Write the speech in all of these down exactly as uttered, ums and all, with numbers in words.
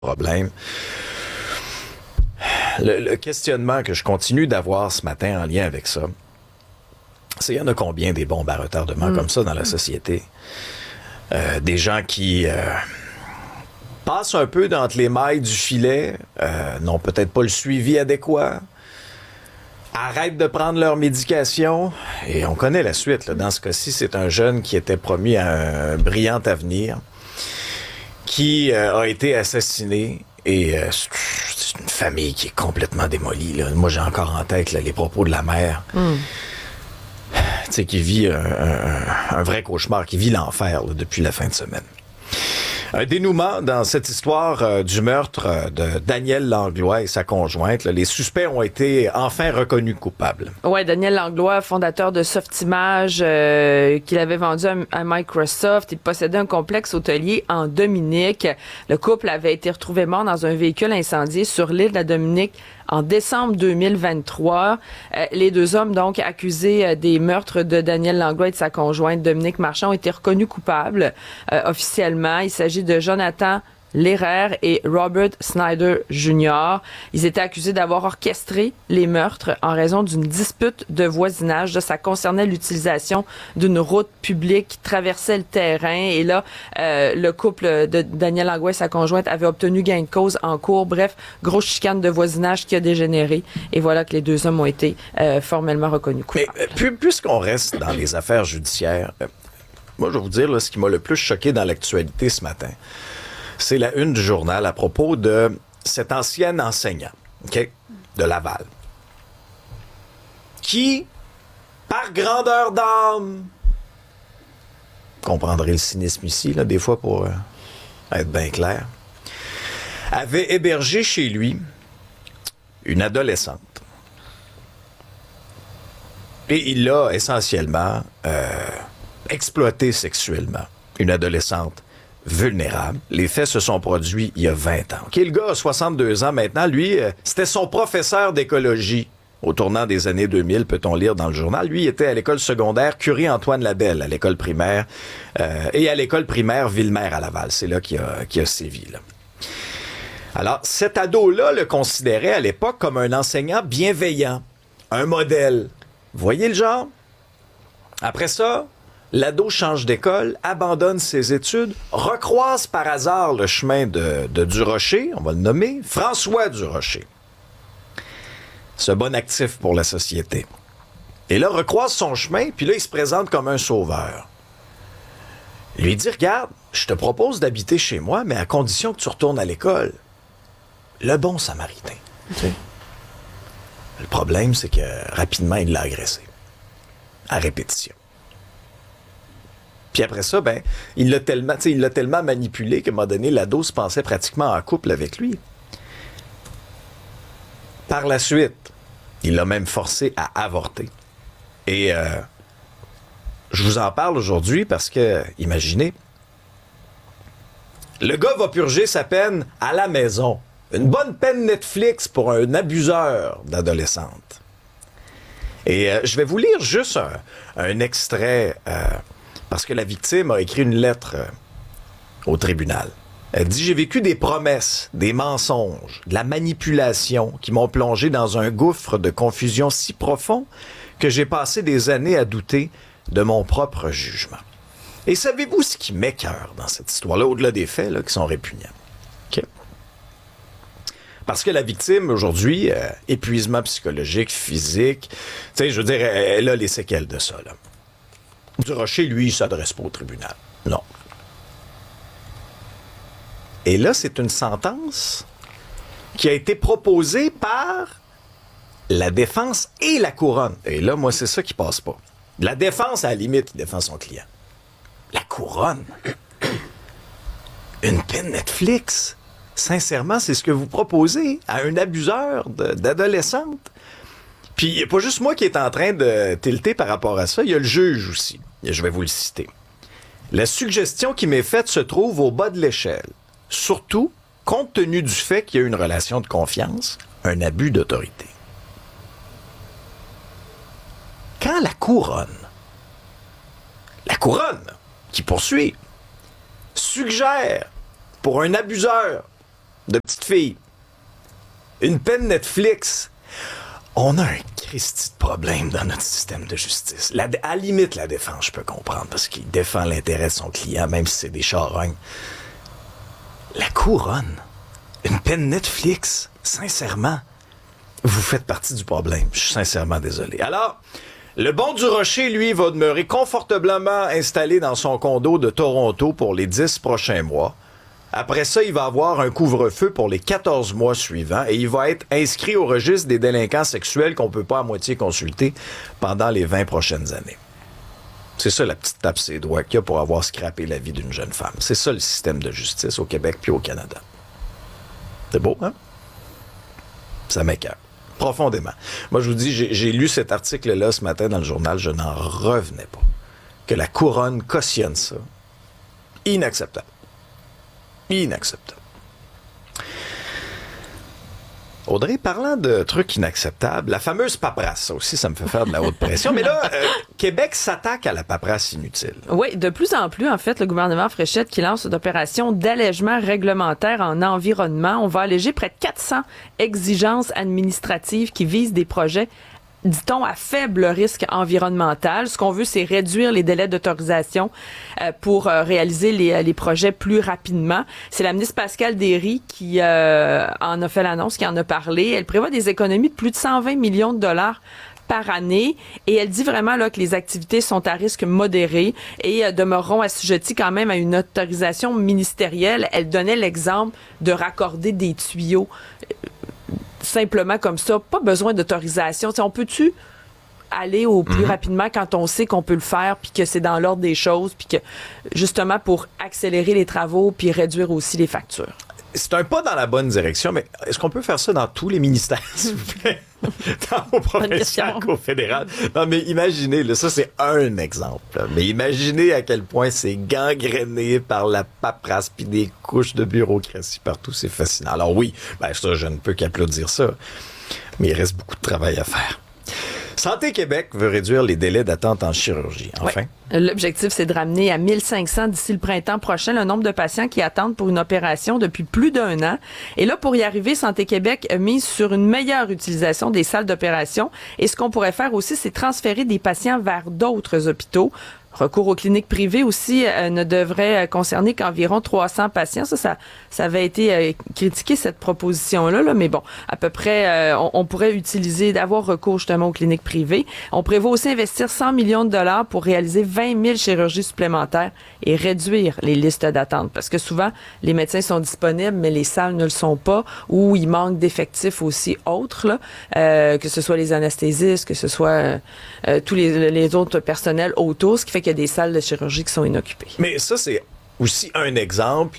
problème. Le, le questionnement que je continue d'avoir ce matin en lien avec ça, c'est il y en a combien des bombes à retardement mmh. comme ça dans la société? Euh, des gens qui euh, passent un peu entre les mailles du filet, euh, n'ont peut-être pas le suivi adéquat, arrêtent de prendre leur médication, et on connaît la suite. Là. Dans ce cas-ci, c'est un jeune qui était promis à un brillant avenir, qui euh, a été assassiné, et euh, c'est une famille qui est complètement démolie. Là. Moi, j'ai encore en tête là, les propos de la mère, mm. tu sais, qui vit un, un, un vrai cauchemar, qui vit l'enfer là, depuis la fin de semaine. Un dénouement dans cette histoire euh, du meurtre euh, de Daniel Langlois et sa conjointe. Là, les suspects ont été enfin reconnus coupables. Ouais, Daniel Langlois, fondateur de Softimage, euh, qu'il avait vendu à, à Microsoft. Il possédait un complexe hôtelier en Dominique. Le couple avait été retrouvé mort dans un véhicule incendié sur l'île de la Dominique en décembre deux mille vingt-trois. Euh, les deux hommes, donc, accusés euh, des meurtres de Daniel Langlois et de sa conjointe Dominique Marchand, ont été reconnus coupables euh, officiellement. Il s'agit de Jonathan Lehrer et Robert Snyder junior Ils étaient accusés d'avoir orchestré les meurtres en raison d'une dispute de voisinage. Là, ça concernait l'utilisation d'une route publique qui traversait le terrain. Et là, euh, le couple de Daniel Langlois et sa conjointe avait obtenu gain de cause en cours. Bref, grosse chicane de voisinage qui a dégénéré. Et voilà que les deux hommes ont été euh, formellement reconnus coupables. Mais euh, puisqu'on reste dans les affaires judiciaires, euh, moi, je vais vous dire là, ce qui m'a le plus choqué dans l'actualité ce matin, c'est la une du journal à propos de cet ancien enseignant, okay, de Laval, qui, par grandeur d'âme, comprendrez le cynisme ici, là, des fois pour euh, être bien clair, avait hébergé chez lui une adolescente. Et il l'a essentiellement euh, exploitée sexuellement, une adolescente vulnérable. Les faits se sont produits il y a vingt ans. Okay, le gars a soixante-deux ans maintenant. Lui, euh, c'était son professeur d'écologie au tournant des années deux mille, peut-on lire dans le journal. Lui, il était à l'école secondaire Curie-Antoine-Labelle, à l'école primaire, euh, et à l'école primaire Ville-Mère à Laval. C'est là qu'il a, qu'il a sévi, là. Alors, cet ado-là le considérait à l'époque comme un enseignant bienveillant, un modèle. Vous voyez le genre? Après ça, l'ado change d'école, abandonne ses études, recroise par hasard le chemin de, de Durocher, on va le nommer, François Durocher. Ce bon actif pour la société. Et là, recroise son chemin, puis là, il se présente comme un sauveur. Il lui dit, regarde, je te propose d'habiter chez moi, mais à condition que tu retournes à l'école. Le bon samaritain. Tu sais. Le problème, c'est que rapidement, il l'a agressé. À répétition. Puis après ça, ben, il l'a tellement, il l'a tellement manipulé qu'à un moment donné, l'ado se pensait pratiquement en couple avec lui. Par la suite, il l'a même forcé à avorter. Et euh, je vous en parle aujourd'hui parce que, imaginez, le gars va purger sa peine à la maison. Une bonne peine Netflix pour un abuseur d'adolescente. Et euh, je vais vous lire juste un, un extrait... Euh, Parce que la victime a écrit une lettre euh, au tribunal. Elle dit « J'ai vécu des promesses, des mensonges, de la manipulation qui m'ont plongé dans un gouffre de confusion si profond que j'ai passé des années à douter de mon propre jugement. » Et savez-vous ce qui m'écoeure dans cette histoire-là, au-delà des faits là, qui sont répugnants? Okay. Parce que la victime, aujourd'hui, euh, épuisement psychologique, physique, tu sais, je veux dire, elle, elle a les séquelles de ça, là. Durocher, lui, il ne s'adresse pas au tribunal. Non. Et là, c'est une sentence qui a été proposée par la défense et la couronne. Et là, moi, c'est ça qui passe pas. La défense, à la limite, il défend son client. La couronne. Une peine Netflix. Sincèrement, c'est ce que vous proposez à un abuseur de, d'adolescente. Puis, il n'y a pas juste moi qui est en train de tilter par rapport à ça, il y a le juge aussi. Et je vais vous le citer. La suggestion qui m'est faite se trouve au bas de l'échelle. Surtout, compte tenu du fait qu'il y a une relation de confiance, un abus d'autorité. Quand la couronne, la couronne qui poursuit, suggère pour un abuseur de petite fille. Une peine Netflix. On a un Christi de problème dans notre système de justice. La, à la limite, la défense, je peux comprendre, parce qu'il défend l'intérêt de son client, même si c'est des charognes. La couronne, une peine Netflix, sincèrement, vous faites partie du problème. Je suis sincèrement désolé. Alors, le bon du Rocher, lui, va demeurer confortablement installé dans son condo de Toronto pour les dix prochains mois. Après ça, il va avoir un couvre-feu pour les quatorze mois suivants et il va être inscrit au registre des délinquants sexuels qu'on ne peut pas à moitié consulter pendant les vingt prochaines années. C'est ça la petite tape ses doigts qu'il y a pour avoir scrappé la vie d'une jeune femme. C'est ça le système de justice au Québec puis au Canada. C'est beau, hein? Ça m'écoeure. Profondément. Moi, je vous dis, j'ai, j'ai lu cet article-là ce matin dans le journal, je n'en revenais pas. Que la couronne cautionne ça. Inacceptable. Inacceptable. Audrey, parlant de trucs inacceptables, la fameuse paperasse, ça aussi, ça me fait faire de la haute pression. Mais là, euh, Québec s'attaque à la paperasse inutile. Oui, de plus en plus, en fait, le gouvernement Fréchette qui lance une opération d'allègement réglementaire en environnement. On va alléger près de quatre cents exigences administratives qui visent des projets, dit-on, à faible risque environnemental. Ce qu'on veut, c'est réduire les délais d'autorisation euh, pour euh, réaliser les, les projets plus rapidement. C'est la ministre Pascale Derry qui euh, en a fait l'annonce, qui en a parlé. Elle prévoit des économies de plus de cent vingt millions de dollars par année et elle dit vraiment là que les activités sont à risque modéré et euh, demeureront assujetties quand même à une autorisation ministérielle. Elle donnait l'exemple de raccorder des tuyaux simplement comme ça, pas besoin d'autorisation. T'sais, on peut-tu aller au plus mmh. rapidement quand on sait qu'on peut le faire puis que c'est dans l'ordre des choses puis que justement pour accélérer les travaux puis réduire aussi les factures? C'est un pas dans la bonne direction, mais est-ce qu'on peut faire ça dans tous les ministères, s'il vous plaît? Tant au provincial qu'au fédéral. Non, mais imaginez, là, ça c'est un exemple. Là, mais imaginez à quel point c'est gangréné par la paperasse puis des couches de bureaucratie partout. C'est fascinant. Alors oui, ben ça, je ne peux qu'applaudir ça. Mais il reste beaucoup de travail à faire. Santé Québec veut réduire les délais d'attente en chirurgie. Enfin. Ouais. L'objectif, c'est de ramener à mille cinq cents d'ici le printemps prochain le nombre de patients qui attendent pour une opération depuis plus d'un an. Et là, pour y arriver, Santé Québec mise sur une meilleure utilisation des salles d'opération. Et ce qu'on pourrait faire aussi, c'est transférer des patients vers d'autres hôpitaux. Recours aux cliniques privées aussi euh, ne devrait concerner qu'environ trois cents patients. Ça, ça, ça avait été euh, critiqué, cette proposition-là, là, mais bon, à peu près, euh, on, on pourrait utiliser, d'avoir recours justement aux cliniques privées. On prévoit aussi investir cent millions de dollars pour réaliser vingt mille chirurgies supplémentaires et réduire les listes d'attente. Parce que souvent, les médecins sont disponibles, mais les salles ne le sont pas, ou il manque d'effectifs aussi autres, là, euh, que ce soit les anesthésistes, que ce soit euh, euh, tous les, les autres personnels autour, ce qui fait qu'il y a des salles de chirurgie qui sont inoccupées. Mais ça, c'est aussi un exemple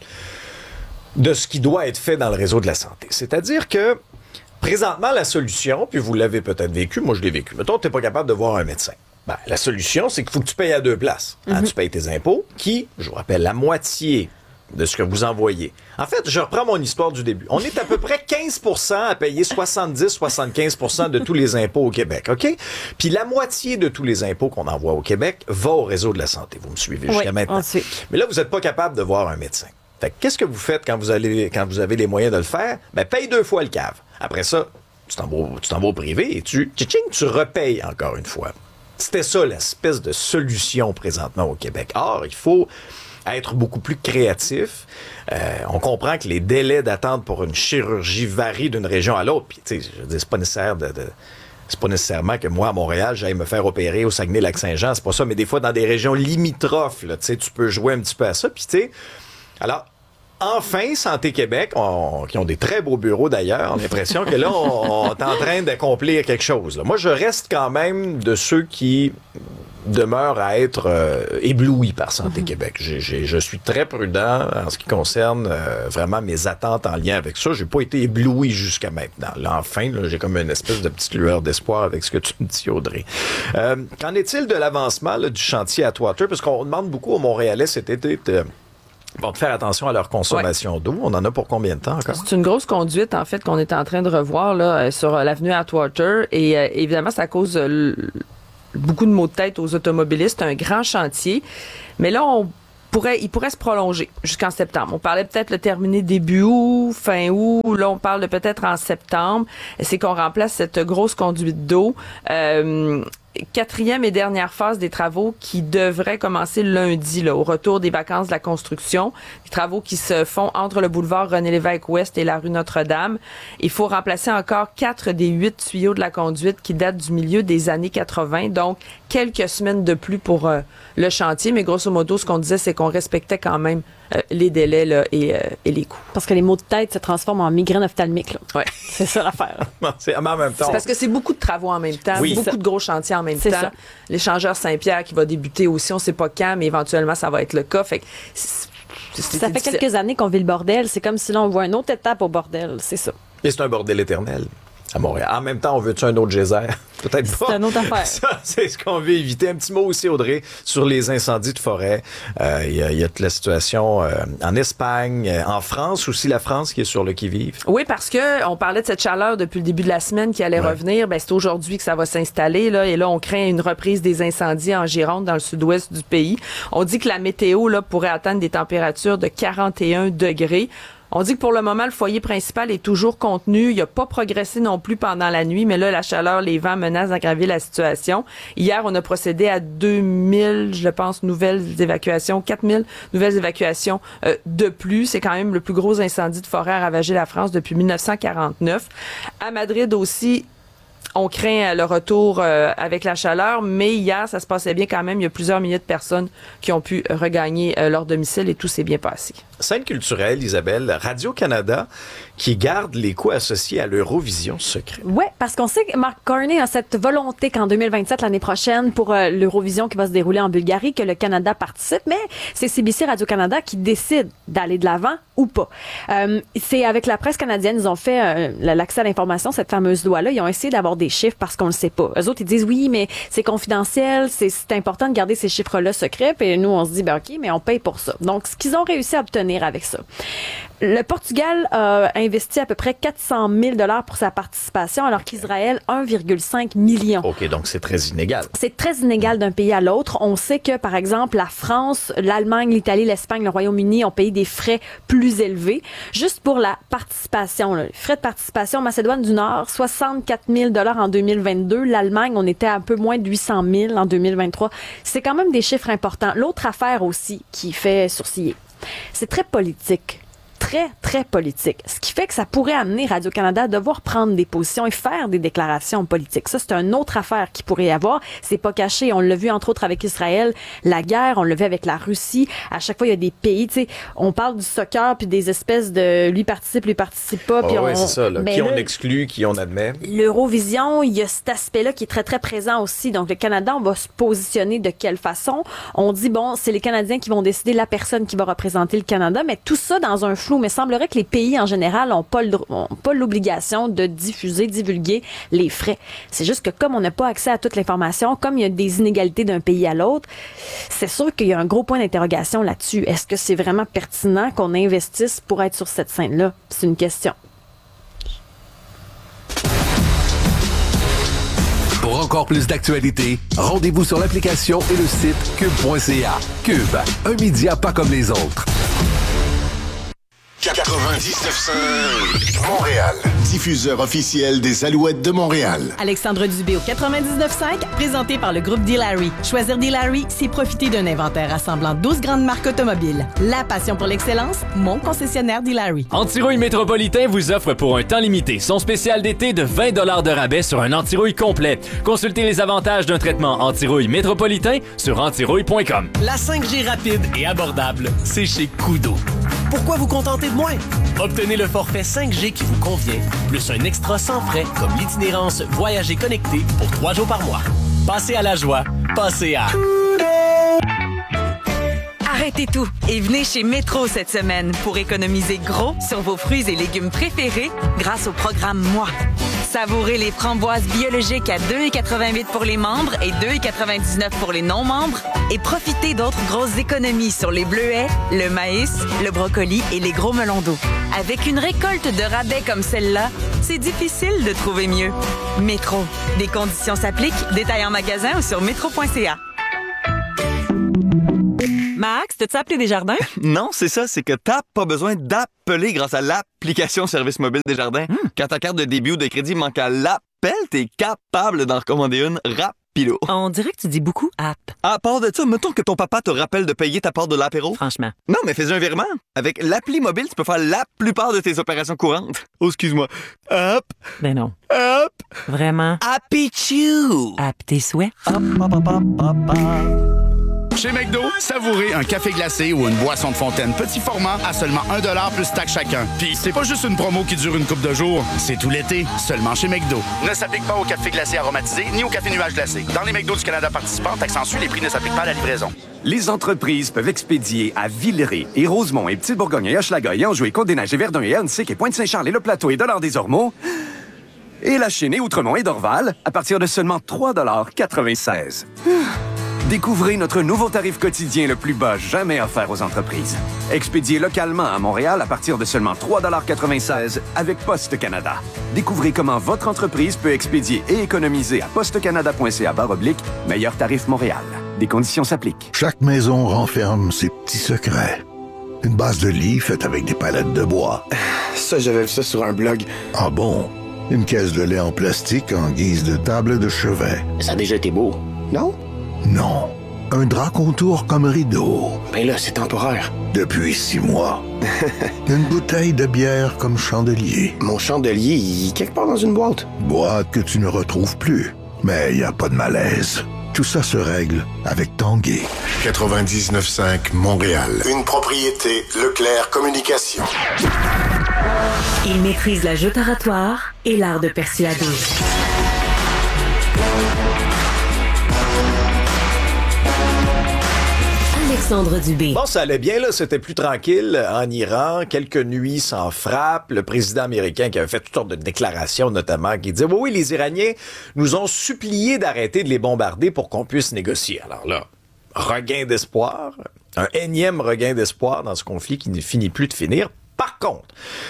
de ce qui doit être fait dans le réseau de la santé. C'est-à-dire que, présentement, la solution, puis vous l'avez peut-être vécu, moi je l'ai vécu, mettons que tu n'es pas capable de voir un médecin. Ben, la solution, c'est qu'il faut que tu payes à deux places. Mm-hmm. Hein, tu payes tes impôts, qui, je vous rappelle, la moitié de ce que vous envoyez. En fait, je reprends mon histoire du début. On est à peu près quinze pour cent à payer soixante-dix à soixante-quinze pour cent de tous les impôts au Québec, OK? Puis la moitié de tous les impôts qu'on envoie au Québec va au réseau de la santé. Vous me suivez jusqu'à oui, maintenant. Ensuite. Mais là, vous n'êtes pas capable de voir un médecin. Fait que qu'est-ce que vous faites quand vous, allez, quand vous avez les moyens de le faire? Ben, paye deux fois le cave. Après ça, tu t'en vas, tu t'en vas au privé et tu, tching, tu repayes encore une fois. C'était ça l'espèce de solution présentement au Québec. Or, il faut être beaucoup plus créatif. Euh, on comprend que les délais d'attente pour une chirurgie varient d'une région à l'autre. Puis, tu sais, je veux dire, c'est pas nécessaire de, de c'est pas nécessairement que moi, à Montréal, j'aille me faire opérer au Saguenay-Lac-Saint-Jean. C'est pas ça. Mais des fois, dans des régions limitrophes, là, tu sais, tu peux jouer un petit peu à ça. Puis, tu sais, alors, enfin, Santé Québec, on, qui ont des très beaux bureaux d'ailleurs, on a l'impression que là, on, on est en train d'accomplir quelque chose. Là. Moi, je reste quand même de ceux qui demeure à être euh, ébloui par Santé mm-hmm. Québec. J'ai, j'ai, je suis très prudent en ce qui concerne euh, vraiment mes attentes en lien avec ça. J'ai pas été ébloui jusqu'à maintenant. Là, enfin, là, j'ai comme une espèce de petite lueur d'espoir avec ce que tu me dis, Audrey. Euh, qu'en est-il de l'avancement là, du chantier Atwater? Parce qu'on demande beaucoup aux Montréalais cet été de, bon, de faire attention à leur consommation ouais. d'eau. On en a pour combien de temps encore? C'est une grosse conduite, en fait, qu'on est en train de revoir là, sur l'avenue Atwater. Et euh, évidemment, ça cause euh, beaucoup de maux de tête aux automobilistes. C'est un grand chantier. Mais là, on pourrait, il pourrait se prolonger jusqu'en septembre. On parlait peut-être le terminer début août, fin août. Là, on parle de peut-être en septembre. C'est qu'on remplace cette grosse conduite d'eau. Euh, Quatrième et dernière phase des travaux qui devraient commencer lundi, là, au retour des vacances de la construction. Des travaux qui se font entre le boulevard René-Lévesque-Ouest et la rue Notre-Dame. Il faut remplacer encore quatre des huit tuyaux de la conduite qui datent du milieu des années quatre-vingt. Donc, quelques semaines de plus pour euh, le chantier. Mais grosso modo, ce qu'on disait, c'est qu'on respectait quand même euh, les délais là, et, euh, et les coûts. Parce que les maux de tête se transforment en migraine ophtalmique. Là. Ouais. C'est ça l'affaire. c'est, en même temps. C'est parce que c'est beaucoup de travaux en même temps, oui. beaucoup de gros chantiers en même c'est temps. Ça. L'échangeur Saint-Pierre qui va débuter aussi, on ne sait pas quand, mais éventuellement, ça va être le cas. Fait que c'est, c'est, c'est ça fait difficile. quelques années qu'on vit le bordel. C'est comme si là, on voit une autre étape au bordel. C'est ça. Et c'est un bordel éternel à Montréal. En même temps, on veut-tu un autre geyser? Peut-être pas. C'est une autre affaire. Ça, c'est ce qu'on veut éviter. Un petit mot aussi, Audrey, sur les incendies de forêt. Il euh, y, y a toute la situation euh, en Espagne, euh, en France aussi, la France qui est sur le qui-vive. Oui, parce que on parlait de cette chaleur depuis le début de la semaine qui allait ouais. revenir. Ben, c'est aujourd'hui que ça va s'installer. Là, et là, on craint une reprise des incendies en Gironde, dans le sud-ouest du pays. On dit que la météo là, pourrait atteindre des températures de quarante et un degrés. On dit que pour le moment, le foyer principal est toujours contenu. Il n'a pas progressé non plus pendant la nuit, mais là, la chaleur, les vents menacent d'aggraver la situation. Hier, on a procédé à deux mille, je pense, nouvelles évacuations, quatre mille nouvelles évacuations euh, de plus. C'est quand même le plus gros incendie de forêt à ravager la France depuis dix-neuf cent quarante-neuf. À Madrid aussi, on craint le retour euh, avec la chaleur, mais hier, ça se passait bien quand même. Il y a plusieurs milliers de personnes qui ont pu regagner euh, leur domicile et tout s'est bien passé. Scène culturelle, Isabelle, Radio-Canada qui garde les coûts associés à l'Eurovision secret. Oui, parce qu'on sait que Mark Carney a cette volonté qu'en deux mille vingt-sept, l'année prochaine, pour euh, l'Eurovision qui va se dérouler en Bulgarie, que le Canada participe, mais c'est C B C Radio-Canada qui décide d'aller de l'avant ou pas. Euh, c'est avec la presse canadienne, ils ont fait euh, l'accès à l'information, cette fameuse loi-là, ils ont essayé d'avoir des chiffres parce qu'on le sait pas. Eux autres, ils disent oui, mais c'est confidentiel, c'est, c'est important de garder ces chiffres-là secrets, puis nous, on se dit, ben OK, mais on paye pour ça. Donc, ce qu'ils ont réussi à obtenir avec ça. Le Portugal a investi à peu près quatre cent mille dollars pour sa participation, alors qu'Israël, un virgule cinq million. OK, donc c'est très inégal. C'est très inégal d'un pays à l'autre. On sait que, par exemple, la France, l'Allemagne, l'Italie, l'Espagne, le Royaume-Uni ont payé des frais plus élevés. Juste pour la participation, là, les frais de participation, Macédoine du Nord, soixante-quatre mille dollars en deux mille vingt-deux. L'Allemagne, on était à un peu moins de huit cent mille en deux mille vingt-trois. C'est quand même des chiffres importants. L'autre affaire aussi qui fait sourciller, c'est très politique. Très, très politique. Ce qui fait que ça pourrait amener Radio-Canada à devoir prendre des positions et faire des déclarations politiques. Ça, c'est une autre affaire qui pourrait y avoir. C'est pas caché. On l'a vu, entre autres, avec Israël, la guerre. On l'a vu avec la Russie. À chaque fois, il y a des pays, tu sais, on parle du soccer puis des espèces de lui participe, lui participe pas. Puis oh, on, oui, c'est ça. Là. Ben qui là, on exclut, qui on admet. L'Eurovision, il y a cet aspect-là qui est très, très présent aussi. Donc, le Canada, on va se positionner de quelle façon? On dit, bon, c'est les Canadiens qui vont décider la personne qui va représenter le Canada, mais tout ça dans un flou. Mais il semblerait que les pays, en général, n'ont pas, le, ont pas l'obligation de diffuser, divulguer les frais. C'est juste que comme on n'a pas accès à toute l'information, comme il y a des inégalités d'un pays à l'autre, c'est sûr qu'il y a un gros point d'interrogation là-dessus. Est-ce que c'est vraiment pertinent qu'on investisse pour être sur cette scène-là? C'est une question. Pour encore plus d'actualités, rendez-vous sur l'application et le site cube point c a. Cube, un média pas comme les autres. quatre-vingt-dix-neuf cinq Montréal, diffuseur officiel des Alouettes de Montréal. Alexandre Dubé au quatre-vingt-dix-neuf cinq, présenté par le groupe D-Larry. Choisir D-Larry, c'est profiter d'un inventaire rassemblant douze grandes marques automobiles. La passion pour l'excellence, mon concessionnaire D-Larry. Antirouille Métropolitain vous offre pour un temps limité son spécial d'été de vingt dollars de rabais sur un antirouille complet. Consultez les avantages d'un traitement antirouille métropolitain sur antirouille point com. La cinq G rapide et abordable, c'est chez Kudo. Pourquoi vous contenter de moins? Obtenez le forfait cinq G qui vous convient, plus un extra sans frais comme l'itinérance Voyager connecté pour trois jours par mois. Passez à la joie, passez à... Arrêtez tout et venez chez Métro cette semaine pour économiser gros sur vos fruits et légumes préférés grâce au programme Moi. Savourez les framboises biologiques à deux quatre-vingt-huit pour les membres et deux quatre-vingt-dix-neuf pour les non-membres et profitez d'autres grosses économies sur les bleuets, le maïs, le brocoli et les gros melons d'eau. Avec une récolte de rabais comme celle-là, c'est difficile de trouver mieux. Métro. Des conditions s'appliquent. Détails en magasin ou sur métro point c a. Max, t'as-tu appelé Desjardins? Non, c'est ça, c'est que t'as pas besoin d'appeler grâce à l'application Service mobile Desjardins. Mm. Quand ta carte de débit ou de crédit manque à l'appel, t'es capable d'en recommander une rapido. On dirait que tu dis beaucoup app. À part de ça, mettons que ton papa te rappelle de payer ta part de l'apéro. Franchement. Non, mais fais un virement. Avec l'appli mobile, tu peux faire la plupart de tes opérations courantes. Oh, excuse-moi. Hop. Ben non. Hop. Vraiment. Happy Chew. App tes souhaits. Hop, hop, hop, hop, hop, hop. Chez McDo, savourez un café glacé ou une boisson de fontaine petit format à seulement un dollar plus taxe chacun. Puis c'est pas juste une promo qui dure une couple de jours, c'est tout l'été, seulement chez McDo. Ne s'applique pas au café glacé aromatisé ni au café nuage glacé. Dans les McDo du Canada participants, taxe en suit, les prix ne s'appliquent pas à la livraison. Les entreprises peuvent expédier à Villeray et Rosemont et Petite-Bourgogne et Hochelaga et Anjou et Côte-des-Neiges et Verdun et Hernesik et Pointe-Saint-Charles et Le Plateau et Dollard-des-Ormeaux et La Chine et Outremont et Dorval à partir de seulement trois dollars quatre-vingt-seize. Découvrez notre nouveau tarif quotidien le plus bas jamais offert aux entreprises. Expédié localement à Montréal à partir de seulement trois dollars quatre-vingt-seize avec Poste Canada. Découvrez comment votre entreprise peut expédier et économiser à postecanada.ca barre oblique meilleur tarif Montréal. Des conditions s'appliquent. Chaque maison renferme ses petits secrets. Une base de lit faite avec des palettes de bois. Ça, j'avais vu ça sur un blog. Ah bon? Une caisse de lait en plastique en guise de table de chevet. Ça a déjà été beau, non? Non. Un drap contour comme rideau. Ben là, c'est temporaire. Depuis six mois. Une bouteille de bière comme chandelier. Mon chandelier, il est quelque part dans une boîte. Boîte que tu ne retrouves plus. Mais il n'y a pas de malaise. Tout ça se règle avec Tanguay. quatre-vingt-dix-neuf cinq Montréal. Une propriété Leclerc Communication. Il maîtrise la joute oratoire et l'art de persuader. Alexandre Dubé. Bon, ça allait bien, là. C'était plus tranquille en Iran. Quelques nuits sans frappe. Le président américain qui avait fait toutes sortes de déclarations, notamment, qui disait, oui, oui, les Iraniens nous ont supplié d'arrêter de les bombarder pour qu'on puisse négocier. Alors là, regain d'espoir. Un énième regain d'espoir dans ce conflit qui ne finit plus de finir. Par contre,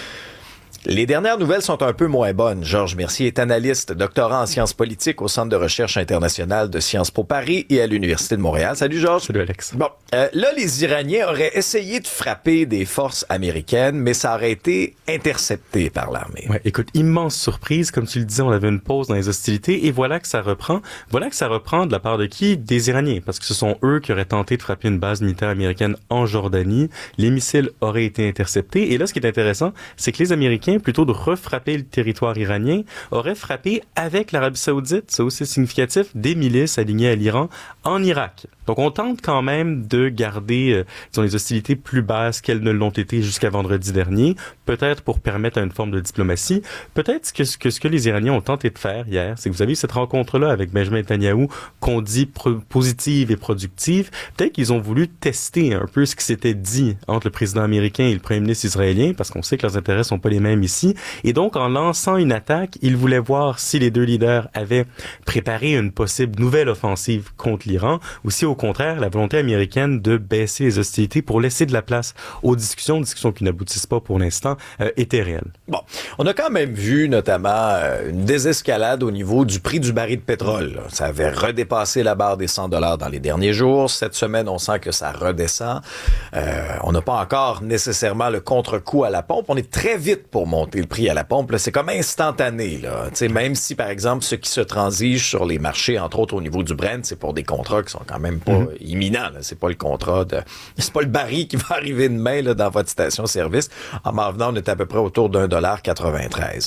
les dernières nouvelles sont un peu moins bonnes. Georges Mercier est analyste, doctorant en sciences politiques au Centre de recherche internationale de Sciences Po Paris et à l'Université de Montréal. Salut Georges. Salut Alex. Bon, euh, là, les Iraniens auraient essayé de frapper des forces américaines, mais ça aurait été intercepté par l'armée. Ouais, écoute, immense surprise. Comme tu le disais, on avait une pause dans les hostilités et voilà que ça reprend. Voilà que ça reprend de la part de qui? Des Iraniens, parce que ce sont eux qui auraient tenté de frapper une base militaire américaine en Jordanie. Les missiles auraient été interceptés. Et là, ce qui est intéressant, c'est que les Américains, plutôt de refrapper le territoire iranien, auraient frappé avec l'Arabie Saoudite, c'est aussi significatif, des milices alignées à l'Iran en Irak. Donc on tente quand même de garder euh, disons, les hostilités plus basses qu'elles ne l'ont été jusqu'à vendredi dernier, peut-être pour permettre une forme de diplomatie. Peut-être que, que ce que les Iraniens ont tenté de faire hier, c'est que vous avez eu cette rencontre-là avec Benjamin Netanyahou qu'on dit pro- positive et productive. Peut-être qu'ils ont voulu tester un peu ce qui s'était dit entre le président américain et le premier ministre israélien, parce qu'on sait que leurs intérêts sont pas les mêmes ici. Et donc, en lançant une attaque, ils voulaient voir si les deux leaders avaient préparé une possible nouvelle offensive contre l'Iran, ou si au contraire, la volonté américaine de baisser les hostilités pour laisser de la place aux discussions, discussions qui n'aboutissent pas pour l'instant, euh, était réelle. Bon, on a quand même vu notamment euh, une désescalade au niveau du prix du baril de pétrole. Là. Ça avait redépassé la barre des cent dollars dans les derniers jours. Cette semaine, on sent que ça redescend. Euh, on n'a pas encore nécessairement le contre-coup à la pompe. On est très vite pour monter le prix à la pompe. Là. C'est comme instantané. Là. T'sais, même si, par exemple, ceux qui se transigent sur les marchés, entre autres au niveau du Brent, c'est pour des contrats qui sont quand même pas mm-hmm. imminents. Là. C'est pas le contrat de... C'est pas le baril qui va arriver demain là, dans votre station-service. En m'en venant, on est à peu près autour d'un dollar quatre-vingt-treize.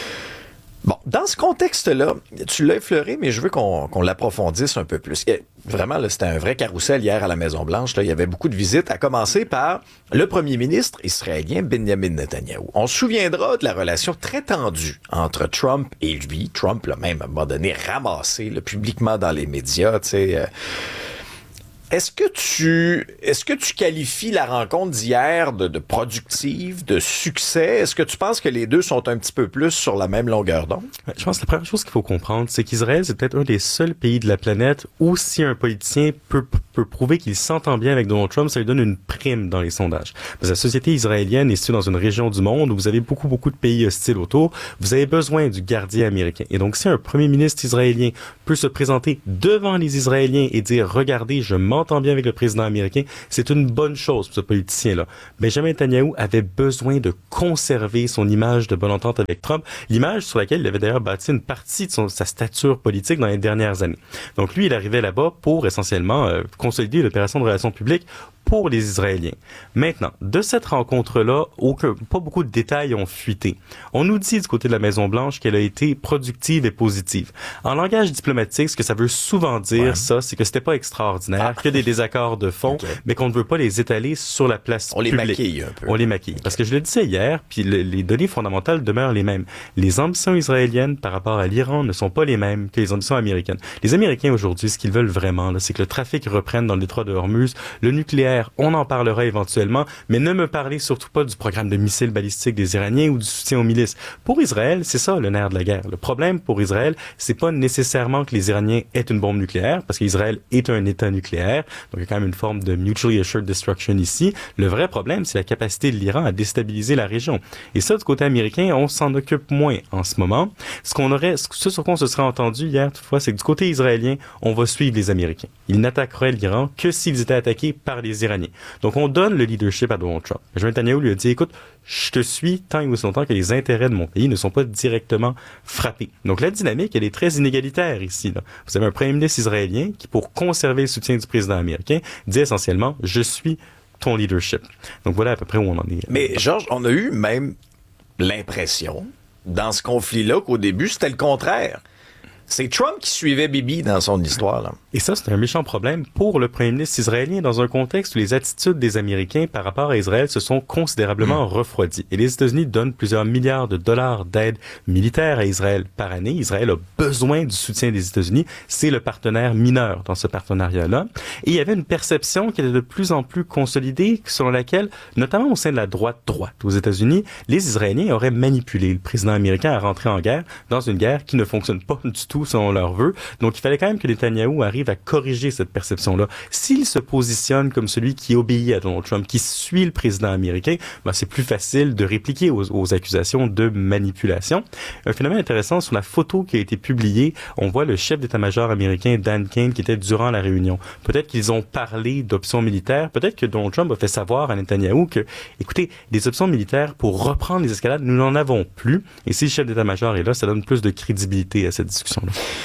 Bon, dans ce contexte-là, tu l'as effleuré, mais je veux qu'on, qu'on l'approfondisse un peu plus. Vraiment, là, c'était un vrai carrousel hier à la Maison-Blanche. Là. Il y avait beaucoup de visites, à commencer par le premier ministre israélien Benjamin Netanyahou. On se souviendra de la relation très tendue entre Trump et lui. Trump l'a même, à un moment donné, ramassé là, publiquement dans les médias, tu sais... Euh, Est-ce que tu est-ce que tu qualifies la rencontre d'hier de, de productive, de succès? Est-ce que tu penses que les deux sont un petit peu plus sur la même longueur d'onde? Je pense que la première chose qu'il faut comprendre, c'est qu'Israël, c'est peut-être un des seuls pays de la planète où si un politicien peut, peut prouver qu'il s'entend bien avec Donald Trump, ça lui donne une prime dans les sondages. Parce que la société israélienne est située dans une région du monde où vous avez beaucoup, beaucoup de pays hostiles autour. Vous avez besoin du gardien américain. Et donc, si un premier ministre israélien peut se présenter devant les Israéliens et dire « Regardez, je m'en m'entends bien avec le président américain. C'est une bonne chose pour ce politicien-là. Benjamin Netanyahu avait besoin de conserver son image de bonne entente avec Trump, l'image sur laquelle il avait d'ailleurs bâti une partie de son, sa stature politique dans les dernières années. Donc lui, il arrivait là-bas pour essentiellement euh, consolider l'opération de relations publiques pour les Israéliens. Maintenant, de cette rencontre-là, aucun, pas beaucoup de détails ont fuité. On nous dit du côté de la Maison-Blanche qu'elle a été productive et positive. En langage diplomatique, ce que ça veut souvent dire, ouais. ça, c'est que c'était pas extraordinaire, ah. que des désaccords de fond, okay. mais qu'on ne veut pas les étaler sur la place On publique. les maquille un peu. On les maquille. Parce que je le disais hier, puis le, les données fondamentales demeurent les mêmes. Les ambitions israéliennes par rapport à l'Iran ne sont pas les mêmes que les ambitions américaines. Les Américains aujourd'hui, ce qu'ils veulent vraiment, là, c'est que le trafic reprenne dans le détroit de Hormuz, le nucléaire, on en parlera éventuellement, mais ne me parlez surtout pas du programme de missiles balistiques des Iraniens ou du soutien aux milices. Pour Israël, c'est ça le nerf de la guerre. Le problème pour Israël, c'est pas nécessairement que les Iraniens aient une bombe nucléaire, parce qu'Israël est un État nucléaire, donc il y a quand même une forme de mutually assured destruction ici. Le vrai problème, c'est la capacité de l'Iran à déstabiliser la région. Et ça, du côté américain, on s'en occupe moins en ce moment. Ce qu'on aurait, ce sur quoi on se serait entendu hier, toutefois, c'est que du côté israélien, on va suivre les Américains. Ils n'attaqueraient l'Iran que s'ils étaient attaqués par les Iraniens. Donc, on donne le leadership à Donald Trump. Benjamin Netanyahu lui a dit, écoute, je te suis tant et aussi longtemps que les intérêts de mon pays ne sont pas directement frappés. Donc, la dynamique, elle est très inégalitaire ici, là. Vous avez un premier ministre israélien qui, pour conserver le soutien du président américain, dit essentiellement, je suis ton leadership. Donc, voilà à peu près où on en est. Mais, Georges, on a eu même l'impression, dans ce conflit-là, qu'au début, c'était le contraire. C'est Trump qui suivait Bibi dans son histoire, là. Et ça, c'est un méchant problème pour le premier ministre israélien dans un contexte où les attitudes des Américains par rapport à Israël se sont considérablement mmh. refroidies. Et les États-Unis donnent plusieurs milliards de dollars d'aide militaire à Israël par année. Israël a besoin du soutien des États-Unis. C'est le partenaire mineur dans ce partenariat-là. Et il y avait une perception qui était de plus en plus consolidée, selon laquelle, notamment au sein de la droite droite aux États-Unis, les Israéliens auraient manipulé le président américain à rentrer en guerre dans une guerre qui ne fonctionne pas du tout selon leurs vœux. Donc, il fallait quand même que Netanyahou arrive à corriger cette perception-là. S'il se positionne comme celui qui obéit à Donald Trump, qui suit le président américain, ben, c'est plus facile de répliquer aux, aux accusations de manipulation. Un phénomène intéressant, sur la photo qui a été publiée, on voit le chef d'état-major américain, Dan Kane, qui était durant la réunion. Peut-être qu'ils ont parlé d'options militaires. Peut-être que Donald Trump a fait savoir à Netanyahou que, écoutez, des options militaires pour reprendre les escalades, nous n'en avons plus. Et si le chef d'état-major est là, ça donne plus de crédibilité à cette discussion.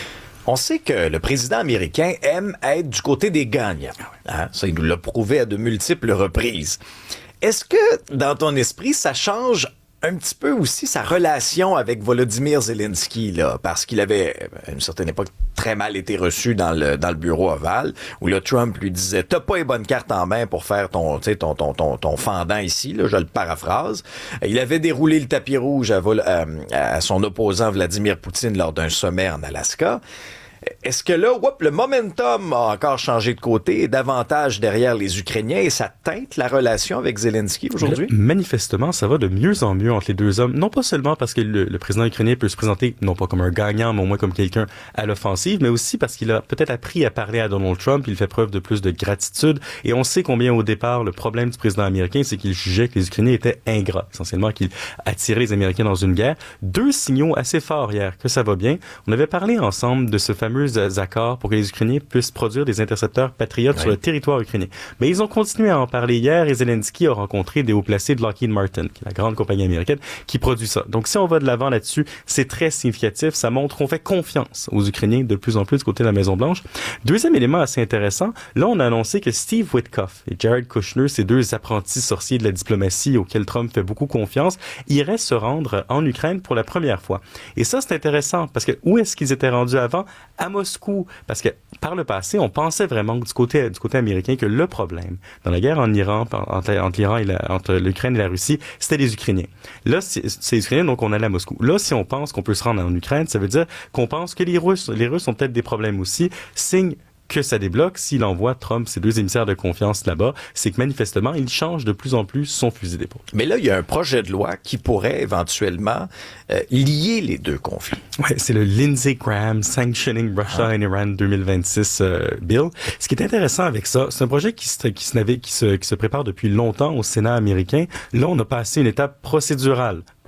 On sait que le président américain aime être du côté des gagnants. Hein? Ça, il nous l'a prouvé à de multiples reprises. Est-ce que, dans ton esprit, ça change un petit peu aussi sa relation avec Volodymyr Zelensky, là, parce qu'il avait, à une certaine époque, très mal été reçu dans le, dans le bureau ovale, où là, Trump lui disait, t'as pas les bonnes cartes en main pour faire ton, tu sais, ton, ton, ton, ton fendant ici, là, je le paraphrase. Il avait déroulé le tapis rouge à, Vol- à, à son opposant Vladimir Poutine lors d'un sommet en Alaska. Est-ce que là, whoop, le momentum a encore changé de côté et davantage derrière les Ukrainiens et ça teinte la relation avec Zelensky aujourd'hui? Là, manifestement, ça va de mieux en mieux entre les deux hommes. Non pas seulement parce que le, le président ukrainien peut se présenter, non pas comme un gagnant, mais au moins comme quelqu'un à l'offensive, mais aussi parce qu'il a peut-être appris à parler à Donald Trump, il fait preuve de plus de gratitude. Et on sait combien au départ, le problème du président américain, c'est qu'il jugeait que les Ukrainiens étaient ingrats, essentiellement qu'il attirait les Américains dans une guerre. Deux signaux assez forts hier que ça va bien. On avait parlé ensemble de ce fameux accords pour que les Ukrainiens puissent produire des intercepteurs patriotes oui. sur le territoire ukrainien. Mais ils ont continué à en parler hier et Zelensky a rencontré des hauts placés de Lockheed Martin, qui est la grande compagnie américaine qui produit ça. Donc si on va de l'avant là-dessus, c'est très significatif. Ça montre qu'on fait confiance aux Ukrainiens de plus en plus du côté de la Maison-Blanche. Deuxième élément assez intéressant, là on a annoncé que Steve Witkoff et Jared Kushner, ces deux apprentis sorciers de la diplomatie auxquels Trump fait beaucoup confiance, iraient se rendre en Ukraine pour la première fois. Et ça c'est intéressant parce que où est-ce qu'ils étaient rendus avant? À Moscou. Parce que par le passé, on pensait vraiment du côté, du côté américain que le problème dans la guerre en Iran, entre, entre l'Iran et la, entre l'Ukraine et la Russie, c'était les Ukrainiens. Là, c'est, c'est les Ukrainiens, donc on allait à Moscou. Là, si on pense qu'on peut se rendre en Ukraine, ça veut dire qu'on pense que les Russes, les Russes ont peut-être des problèmes aussi. Signe que ça débloque s'il envoie Trump ses deux émissaires de confiance là-bas, c'est que manifestement, il change de plus en plus son fusil d'épaule. Mais là, il y a un projet de loi qui pourrait éventuellement euh, lier les deux conflits. Ouais, c'est le Lindsey Graham Sanctioning Russia ah. and Iran deux mille vingt-six euh, Bill. Ce qui est intéressant avec ça, c'est un projet qui se, qui, se navigue, qui, se, qui se prépare depuis longtemps au Sénat américain. Là, on a passé une étape procédurale pour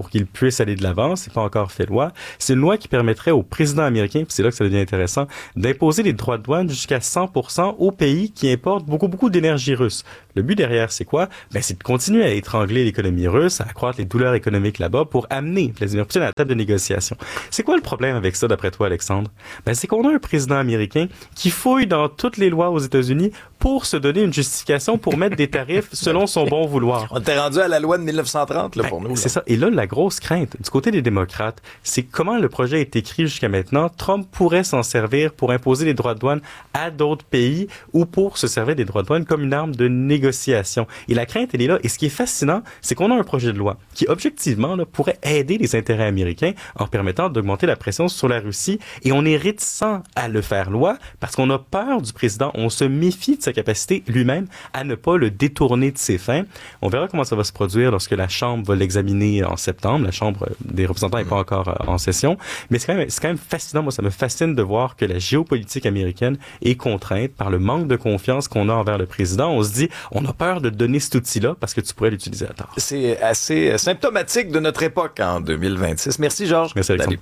pour qu'il puisse aller de l'avant. C'est pas encore fait loi. C'est une loi qui permettrait au président américain, puis c'est là que ça devient intéressant, d'imposer des droits de douane jusqu'à cent pour cent aux pays qui importent beaucoup, beaucoup d'énergie russe. Le but derrière, c'est quoi? Ben, c'est de continuer à étrangler l'économie russe, à accroître les douleurs économiques là-bas pour amener Vladimir Poutine à la table de négociation. C'est quoi le problème avec ça, d'après toi, Alexandre? Ben, c'est qu'on a un président américain qui fouille dans toutes les lois aux États-Unis pour se donner une justification pour mettre des tarifs selon son bon vouloir. On t'est rendu à la loi de dix-neuf cent trente, là, ben, pour nous. Là. C'est ça. Et là, la grosse crainte du côté des démocrates, c'est comment le projet est écrit jusqu'à maintenant. Trump pourrait s'en servir pour imposer des droits de douane à d'autres pays ou pour se servir des droits de douane comme une arme de négociation. Et la crainte, elle est là. Et ce qui est fascinant, c'est qu'on a un projet de loi qui, objectivement, là, pourrait aider les intérêts américains en permettant d'augmenter la pression sur la Russie. Et on est réticent à le faire loi parce qu'on a peur du président. On se méfie de sa capacité lui-même à ne pas le détourner de ses fins. On verra comment ça va se produire lorsque la Chambre va l'examiner en septembre. La Chambre des représentants n'est pas encore en session. Mais c'est quand même, c'est quand même fascinant. Moi, ça me fascine de voir que la géopolitique américaine est contrainte par le manque de confiance qu'on a envers le président. On se dit, on a peur de te donner cet outil-là parce que tu pourrais l'utiliser à tort. C'est assez symptomatique de notre époque en deux mille vingt-six. Merci, Georges. Merci, Alexandre.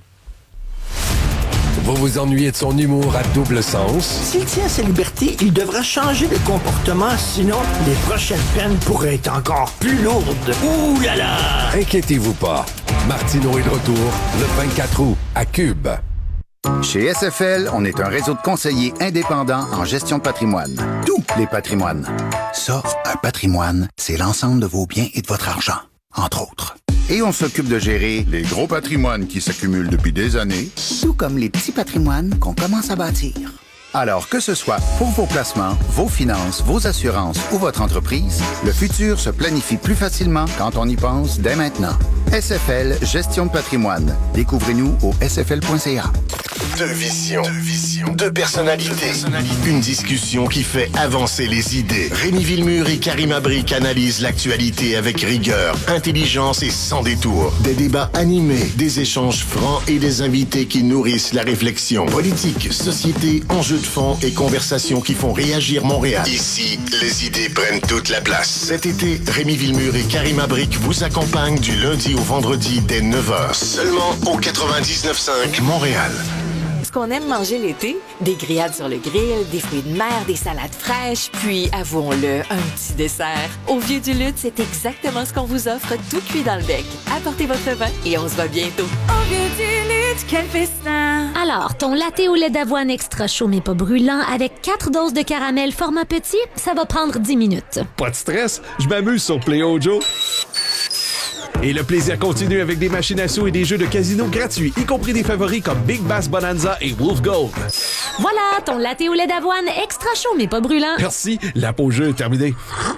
Vous vous ennuyez de son humour à double sens? S'il tient à sa liberté, il devra changer de comportement, sinon les prochaines peines pourraient être encore plus lourdes. Ouh là là! Inquiétez-vous pas. Martineau est de retour le vingt-quatre août à Cube. Chez S F L, on est un réseau de conseillers indépendants en gestion de patrimoine. Tous les patrimoines. Ça, un patrimoine, c'est l'ensemble de vos biens et de votre argent, entre autres. Et on s'occupe de gérer les gros patrimoines qui s'accumulent depuis des années, tout comme les petits patrimoines qu'on commence à bâtir. Alors que ce soit pour vos placements, vos finances, vos assurances ou votre entreprise, le futur se planifie plus facilement quand on y pense dès maintenant. S F L Gestion de patrimoine. Découvrez-nous au s f l point c a. Deux visions, deux visions, deux personnalités. Une discussion qui fait avancer les idées. Rémi Villemur et Karima Brick analysent l'actualité avec rigueur, intelligence et sans détour. Des débats animés, des échanges francs et des invités qui nourrissent la réflexion. Politique, société, enjeux de fond et conversations qui font réagir Montréal. Ici, les idées prennent toute la place. Cet été, Rémi Villemur et Karima Brick vous accompagnent du lundi au vendredi dès neuf heures. Seulement au quatre-vingt-dix-neuf cinq Montréal. Ce qu'on aime manger l'été, des grillades sur le grill, des fruits de mer, des salades fraîches, puis, avouons-le, un petit dessert. Au Vieux du Lutte, c'est exactement ce qu'on vous offre, tout cuit dans le bec. Apportez votre vin et on se voit bientôt. Au Vieux du Lutte, quel festin! Alors, ton latte au lait d'avoine extra chaud mais pas brûlant avec quatre doses de caramel format petit, ça va prendre dix minutes. Pas de stress, je m'amuse sur Play Ojo. Et le plaisir continue avec des machines à sous et des jeux de casino gratuits, y compris des favoris comme Big Bass Bonanza et Wolf Gold. Voilà, ton latte au lait d'avoine extra chaud mais pas brûlant. Merci, la pause jeu est terminée.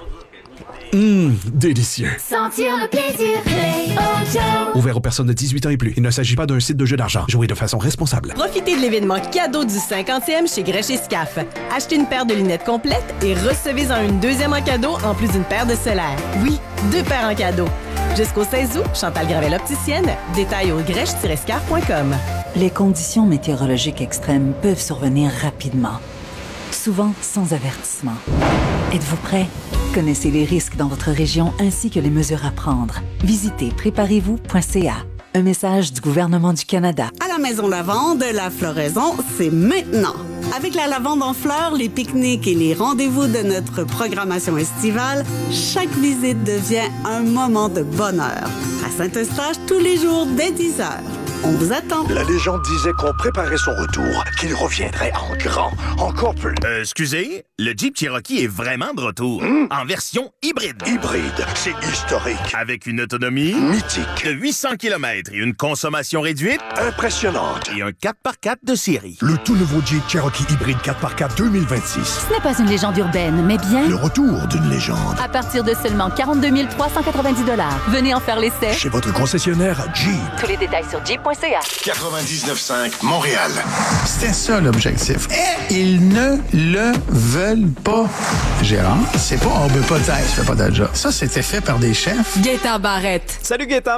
Hum, délicieux. Sentir le plaisir, Play Ojo. Ouvert aux personnes de dix-huit ans et plus. Il ne s'agit pas d'un site de jeu d'argent. Jouez de façon responsable. Profitez de l'événement cadeau du cinquantième chez Grèche et Scaf. Achetez une paire de lunettes complètes et recevez-en une deuxième en cadeau en plus d'une paire de solaires. Oui, deux paires en cadeau. Jusqu'au seize août, Chantal Gravel opticienne. Détails au grèche tiret scarf point com. Les conditions météorologiques extrêmes peuvent survenir rapidement, souvent sans avertissement. Êtes-vous prêt? Connaissez les risques dans votre région ainsi que les mesures à prendre. Visitez préparez vous point c a. Un message du gouvernement du Canada. À la Maison Lavande, la floraison, c'est maintenant. Avec la lavande en fleurs, les pique-niques et les rendez-vous de notre programmation estivale, chaque visite devient un moment de bonheur. À Saint-Eustache, tous les jours dès dix heures. On vous attend. La légende disait qu'on préparait son retour, qu'il reviendrait en grand, encore plus. Euh, excusez, le Jeep Cherokee est vraiment de retour, mmh. en version hybride. Hybride, c'est historique. Avec une autonomie mythique de huit cents kilomètres et une consommation réduite impressionnante. Et un quatre par quatre de série. Le tout nouveau Jeep Cherokee hybride quatre par quatre deux mille vingt-six. Ce n'est pas une légende urbaine, mais bien le retour d'une légende. À partir de seulement quarante-deux mille trois cent quatre-vingt-dix dollars. Venez en faire l'essai. Chez votre concessionnaire Jeep. Tous les détails sur jeep point c a. quatre-vingt-dix-neuf cinq Montréal. C'était ça l'objectif. Et ils ne le veulent pas. Gérard, c'est pas on veut pas de ça, ça fait pas de job. Ça, c'était fait par des chefs. Gaétan Barrette. Salut Gaétan.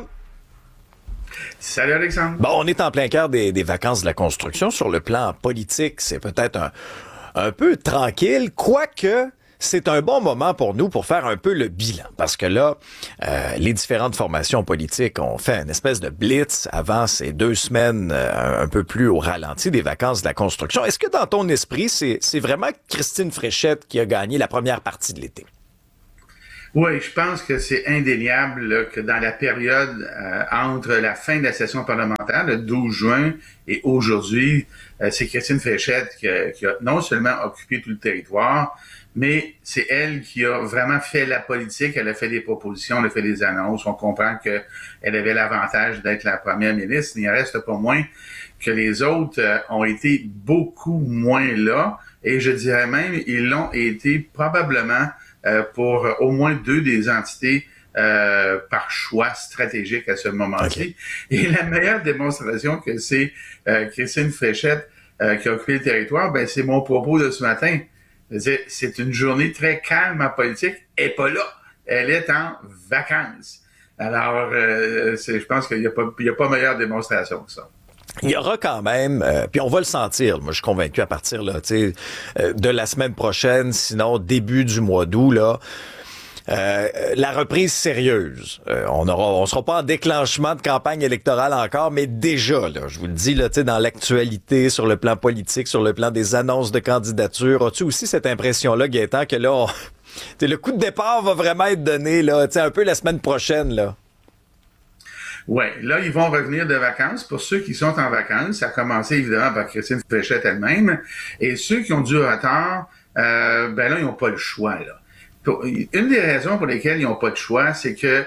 Salut Alexandre. Bon, on est en plein cœur des, des vacances de la construction. Sur le plan politique, c'est peut-être un, un peu tranquille, quoique c'est un bon moment pour nous pour faire un peu le bilan. Parce que là, euh, les différentes formations politiques ont fait une espèce de blitz avant ces deux semaines euh, un peu plus au ralenti des vacances de la construction. Est-ce que dans ton esprit, c'est, c'est vraiment Christine Fréchette qui a gagné la première partie de l'été? Oui, je pense que c'est indéniable là, que dans la période euh, entre la fin de la session parlementaire, le douze juin, et aujourd'hui, euh, c'est Christine Fréchette qui a, qui a non seulement occupé tout le territoire, mais c'est elle qui a vraiment fait la politique. Elle a fait des propositions, elle a fait des annonces. On comprend qu'elle avait l'avantage d'être la première ministre. Il en reste pas moins que les autres euh, ont été beaucoup moins là. Et je dirais même, ils l'ont été probablement euh, pour euh, au moins deux des entités euh, par choix stratégique à ce moment-ci. Okay. Et la meilleure démonstration que c'est euh, Christine Fréchette euh, qui a occupé le territoire, ben c'est mon propos de ce matin. C'est une journée très calme en politique. Elle n'est pas là. Elle est en vacances. Alors, euh, c'est, je pense qu'il n'y a pas, il y a pas meilleure démonstration que ça. Il y aura quand même, euh, puis on va le sentir, moi je suis convaincu à partir là, tu sais, euh, de la semaine prochaine, sinon début du mois d'août, là, Euh, la reprise sérieuse. Euh, on aura, on sera pas en déclenchement de campagne électorale encore, mais déjà, là, je vous le dis, là, tu sais, dans l'actualité, sur le plan politique, sur le plan des annonces de candidature, as-tu aussi cette impression-là, Gaétan, que là, on, le coup de départ va vraiment être donné, là, tu sais, un peu la semaine prochaine, là? Ouais, là, ils vont revenir de vacances. Pour ceux qui sont en vacances, ça a commencé évidemment par Christine Fréchette elle-même, et ceux qui ont du retard, euh, ben là, ils n'ont pas le choix, là. Une des raisons pour lesquelles ils n'ont pas de choix, c'est que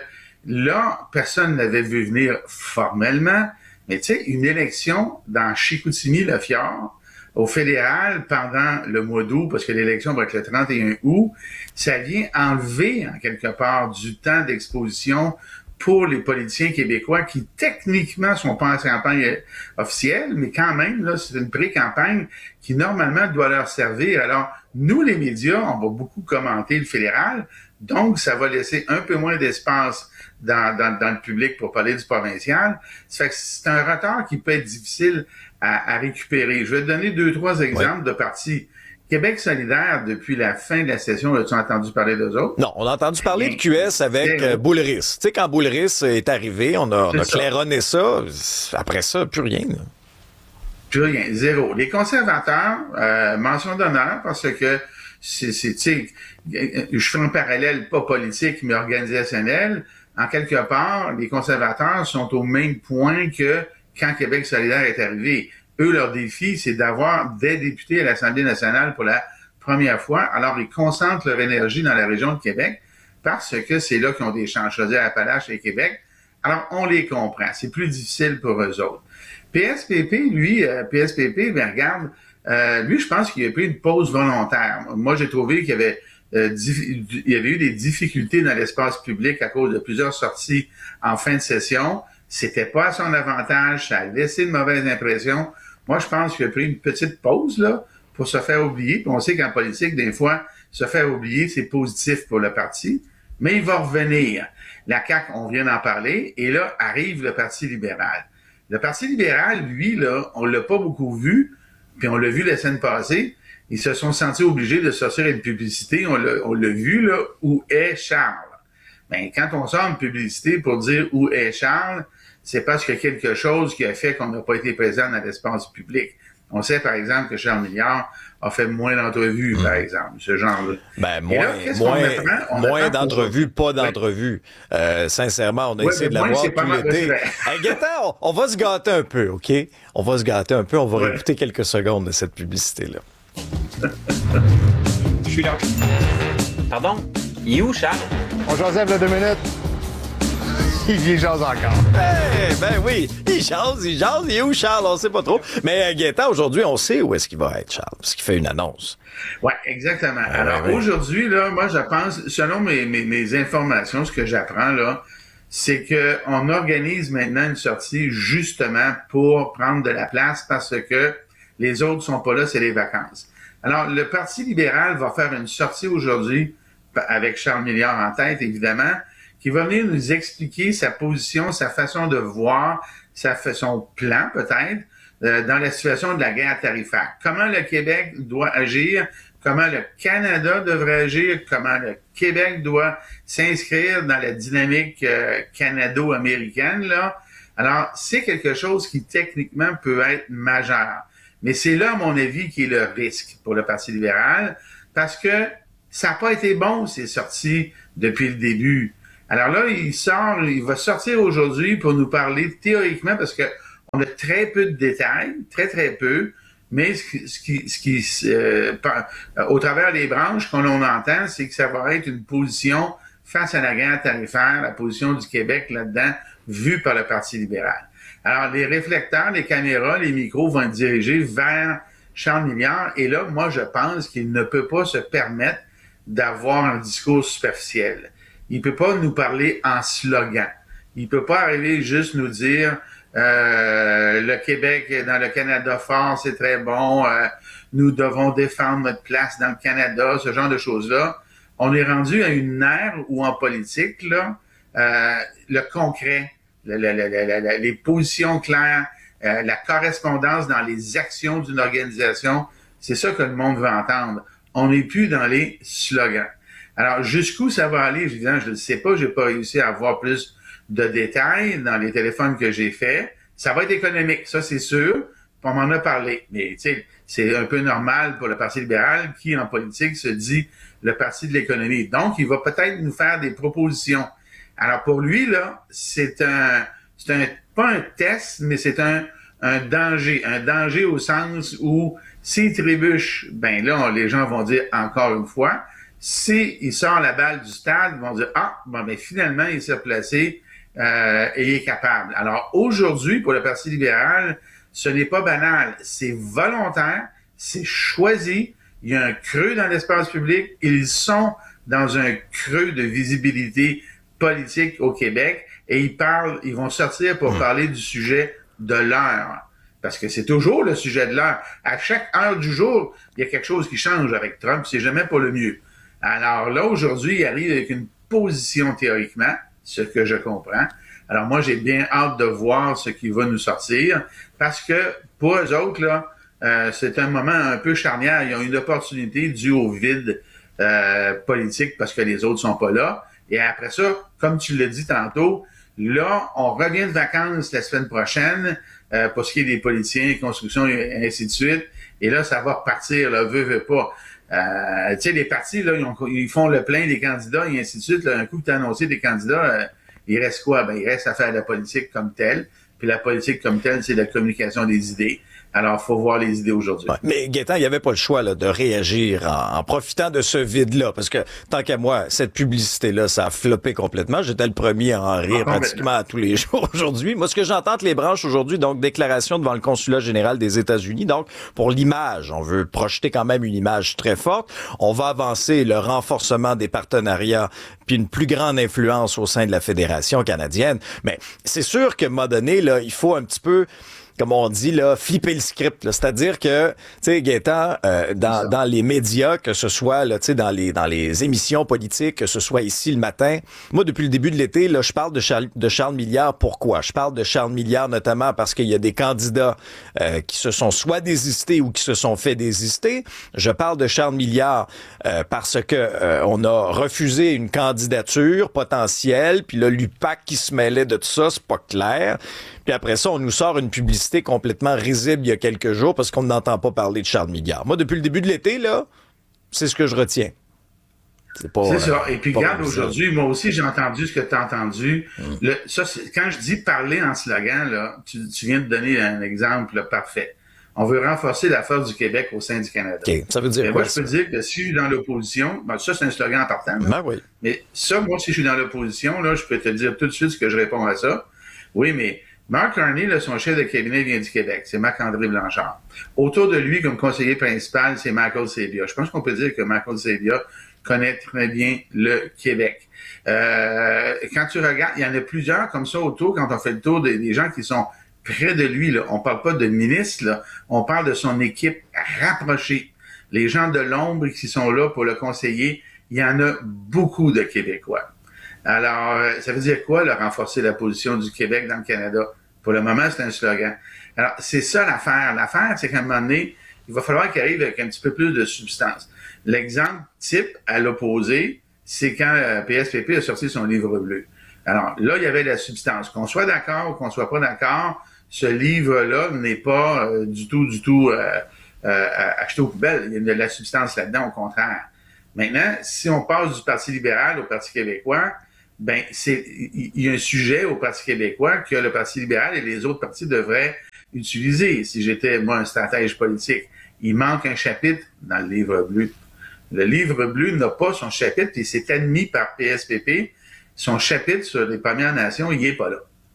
là, personne n'avait vu venir formellement, mais tu sais, une élection dans Chicoutimi-Le Fjord, au fédéral, pendant le mois d'août, parce que l'élection va être le trente et un août, ça vient enlever, en quelque part, du temps d'exposition pour les politiciens québécois qui, techniquement, sont pas en campagne officielle, mais quand même, là, c'est une pré-campagne qui, normalement, doit leur servir. Alors, nous, les médias, on va beaucoup commenter le fédéral, donc ça va laisser un peu moins d'espace dans, dans, dans le public pour parler du provincial. Ça fait que c'est un retard qui peut être difficile à, à récupérer. Je vais te donner deux, trois exemples ouais. de partis. Québec solidaire, depuis la fin de la session, as-tu entendu parler d'eux autres? Non, on a entendu parler Bien, de Q S avec euh, Boulris. Tu sais, quand Boulris est arrivé, on a, on a claironné ça. Après ça, plus rien. Là. Plus rien, zéro. Les conservateurs, euh, mention d'honneur, parce que c'est, c'est tu sais, je fais un parallèle pas politique, mais organisationnel. En quelque part, les conservateurs sont au même point que quand Québec solidaire est arrivé. Eux, leur défi, c'est d'avoir des députés à l'Assemblée nationale pour la première fois. Alors, ils concentrent leur énergie dans la région de Québec parce que c'est là qu'ils ont des champs Chaudière-Appalaches et Québec. Alors, on les comprend. C'est plus difficile pour eux autres. P S P P, lui, euh, P S P P, ben regarde, euh, lui, je pense qu'il a pris une pause volontaire. Moi, j'ai trouvé qu'il y avait, euh, dif- il y avait eu des difficultés dans l'espace public à cause de plusieurs sorties en fin de session. C'était pas à son avantage. Ça a laissé une mauvaise impression. Moi, je pense qu'il a pris une petite pause, là, pour se faire oublier. Puis on sait qu'en politique, des fois, se faire oublier, c'est positif pour le parti. Mais il va revenir. La C A Q, on vient d'en parler. Et là, arrive le Parti libéral. Le Parti libéral, lui, là, on l'a pas beaucoup vu. Puis on l'a vu la semaine passée. Ils se sont sentis obligés de sortir une publicité. On l'a, on l'a vu, là, où est Charles? Ben, quand on sort une publicité pour dire où est Charles, c'est parce qu'il y a quelque chose qui a fait qu'on n'a pas été présent dans l'espace public. On sait, par exemple, que Charles Milliard a fait moins d'entrevues, mmh. par exemple, ce genre-là. Ben, moins, là, moins, moins d'entrevues, pour... pas d'entrevues. Ouais. Euh, sincèrement, on a ouais, essayé de l'avoir tout l'été. Hey, Gaétan, on, on va se gâter un peu, OK? On va se gâter un peu. On va ouais. réécouter quelques secondes de cette publicité-là. Je suis là. Pardon? Il est où, Charles? On Joseph, là, deux minutes. Il jase encore. Hey, ben oui, il jase, il jase. Il est où, Charles? On sait pas trop. Mais Gaétan, aujourd'hui, on sait où est-ce qu'il va être, Charles, parce qu'il fait une annonce. Oui, exactement. Ah, Alors, oui. aujourd'hui, là, moi, je pense, selon mes, mes, mes informations, ce que j'apprends, là, c'est que on organise maintenant une sortie justement pour prendre de la place parce que les autres sont pas là, c'est les vacances. Alors, le Parti libéral va faire une sortie aujourd'hui avec Charles Milliard en tête, évidemment, qui va venir nous expliquer sa position, sa façon de voir, sa, son plan peut-être, euh, dans la situation de la guerre tarifaire. Comment le Québec doit agir comment le Canada devrait agir, comment le Québec doit s'inscrire dans la dynamique euh, canado-américaine, là. Alors, c'est quelque chose qui, techniquement, peut être majeur. Mais c'est là, à mon avis, qui est le risque pour le Parti libéral, parce que ça n'a pas été bon, ces sorties depuis le début. Alors là, il sort, il va sortir aujourd'hui pour nous parler théoriquement, parce que on a très peu de détails, très, très peu, mais ce qui, ce qui, ce qui euh, par, euh, au travers des branches qu'on en entend, c'est que ça va être une position face à la guerre tarifaire, la position du Québec là-dedans, vue par le Parti libéral. Alors, les réflecteurs, les caméras, les micros vont être dirigés vers Charles Milliard, et là, moi, je pense qu'il ne peut pas se permettre d'avoir un discours superficiel. Il peut pas nous parler en slogan. Il peut pas arriver juste nous dire euh, le Québec dans le Canada fort, c'est très bon, euh, nous devons défendre notre place dans le Canada, ce genre de choses-là. On est rendu à une ère où en politique, là, euh, le concret, le, le, le, le, les positions claires, euh, la correspondance dans les actions d'une organisation, c'est ça que le monde veut entendre. On n'est plus dans les slogans. Alors, jusqu'où ça va aller, évidemment, je ne le sais pas, j'ai pas réussi à avoir plus de détails dans les téléphones que j'ai faits. Ça va être économique, ça c'est sûr, on m'en a parlé. Mais, tu sais, c'est un peu normal pour le Parti libéral qui, en politique, se dit le parti de l'économie. Donc, il va peut-être nous faire des propositions. Alors, pour lui, là, c'est un, c'est un, pas un test, mais c'est un, un danger. Un danger au sens où, s'il trébuche, ben là, on, les gens vont dire encore une fois, s'il sort la balle du stade, ils vont dire, ah, bon, ben finalement, il s'est placé euh, et il est capable. Alors, aujourd'hui, pour le Parti libéral, ce n'est pas banal. C'est volontaire, c'est choisi. Il y a un creux dans l'espace public. Ils sont dans un creux de visibilité politique au Québec et ils parlent, ils vont sortir pour mmh. parler du sujet de l'heure. Parce que c'est toujours le sujet de l'heure. À chaque heure du jour, il y a quelque chose qui change avec Trump. C'est jamais pour le mieux. Alors là, aujourd'hui, il arrive avec une position théoriquement, ce que je comprends. Alors moi, j'ai bien hâte de voir ce qui va nous sortir, parce que pour eux autres, là, euh, c'est un moment un peu charnière. Ils ont une opportunité due au vide euh, politique parce que les autres sont pas là. Et après ça, comme tu l'as dit tantôt, là, on revient de vacances la semaine prochaine euh, pour ce qui est des politiciens, construction et ainsi de suite. Et là, ça va repartir, là, veut, veut pas. Euh, tu sais, les partis, là, ils, ont, ils font le plein des candidats et ainsi de suite. Là, un coup que tu as annoncé des candidats, euh, il reste quoi? Ben, il reste à faire la politique comme telle. Puis la politique comme telle, c'est la communication des idées. Alors, il faut voir les idées aujourd'hui. Ouais, mais Gaétan, il n'y avait pas le choix là, de réagir en, en profitant de ce vide-là. Parce que, tant qu'à moi, cette publicité-là, ça a floppé complètement. J'étais le premier à en rire ah, pratiquement à tous les jours aujourd'hui. Moi, ce que j'entends entre les branches aujourd'hui, donc déclaration devant le consulat général des États-Unis. Donc, pour l'image, on veut projeter quand même une image très forte. On va avancer le renforcement des partenariats puis une plus grande influence au sein de la Fédération canadienne. Mais c'est sûr qu'à un moment donné, là, il faut un petit peu... comme on dit, là, flipper le script. Là. C'est-à-dire que, tu sais, Gaétan, euh, dans, dans les médias, que ce soit, là, tu sais, dans les, dans les émissions politiques, que ce soit ici le matin, moi, depuis le début de l'été, là, je parle de Charles, de Charles Milliard. Pourquoi? Je parle de Charles Milliard notamment parce qu'il y a des candidats euh, qui se sont soit désistés ou qui se sont fait désister. Je parle de Charles Milliard euh, parce que euh, on a refusé une candidature potentielle, puis là, l'U P A C qui se mêlait de tout ça, c'est pas clair. Puis après ça, on nous sort une publicité complètement risible il y a quelques jours parce qu'on n'entend pas parler de Charles Milliard. Moi, depuis le début de l'été, là, c'est ce que je retiens. C'est, pas, c'est ça. Et puis, regarde, aujourd'hui, moi aussi, j'ai entendu ce que tu as entendu. Mmh. Le, ça, c'est, quand je dis parler en slogan, là, tu, tu viens de donner un exemple là, parfait. On veut renforcer la force du Québec au sein du Canada. Okay. Ça veut dire mais quoi? Moi, je peux te dire que si je suis dans l'opposition, ben, ça, c'est un slogan important. Ben oui. Mais ça, moi, si je suis dans l'opposition, là, je peux te dire tout de suite ce que je réponds à ça. Oui, mais Mark Carney, là, son chef de cabinet vient du Québec. C'est Marc-André Blanchard. Autour de lui, comme conseiller principal, c'est Michael Sabia. Je pense qu'on peut dire que Michael Sabia connaît très bien le Québec. Euh, quand tu regardes, il y en a plusieurs comme ça autour, quand on fait le tour des, des gens qui sont près de lui, là. On parle pas de ministre, là. On parle de son équipe rapprochée. Les gens de l'ombre qui sont là pour le conseiller, il y en a beaucoup de Québécois. Alors, ça veut dire quoi, là, renforcer la position du Québec dans le Canada? Pour le moment, c'est un slogan. Alors, c'est ça l'affaire. L'affaire, c'est qu'à un moment donné, il va falloir qu'il arrive avec un petit peu plus de substance. l'exemple type à l'opposé, c'est quand euh, P S P P a sorti son livre bleu. Alors là, il y avait la substance. Qu'on soit d'accord ou qu'on soit pas d'accord, ce livre-là n'est pas euh, du tout, du tout euh, euh, acheté aux poubelles. Il y a de la substance là-dedans, au contraire. Maintenant, si on passe du Parti libéral au Parti québécois, ben c'est il y, y a un sujet au Parti québécois que le Parti libéral et les autres partis devraient utiliser. Si j'étais, moi, un stratège politique, il manque un chapitre dans le livre bleu. Le livre bleu n'a pas son chapitre et c'est admis par P S P P. Son chapitre sur les Premières Nations, il est pas là.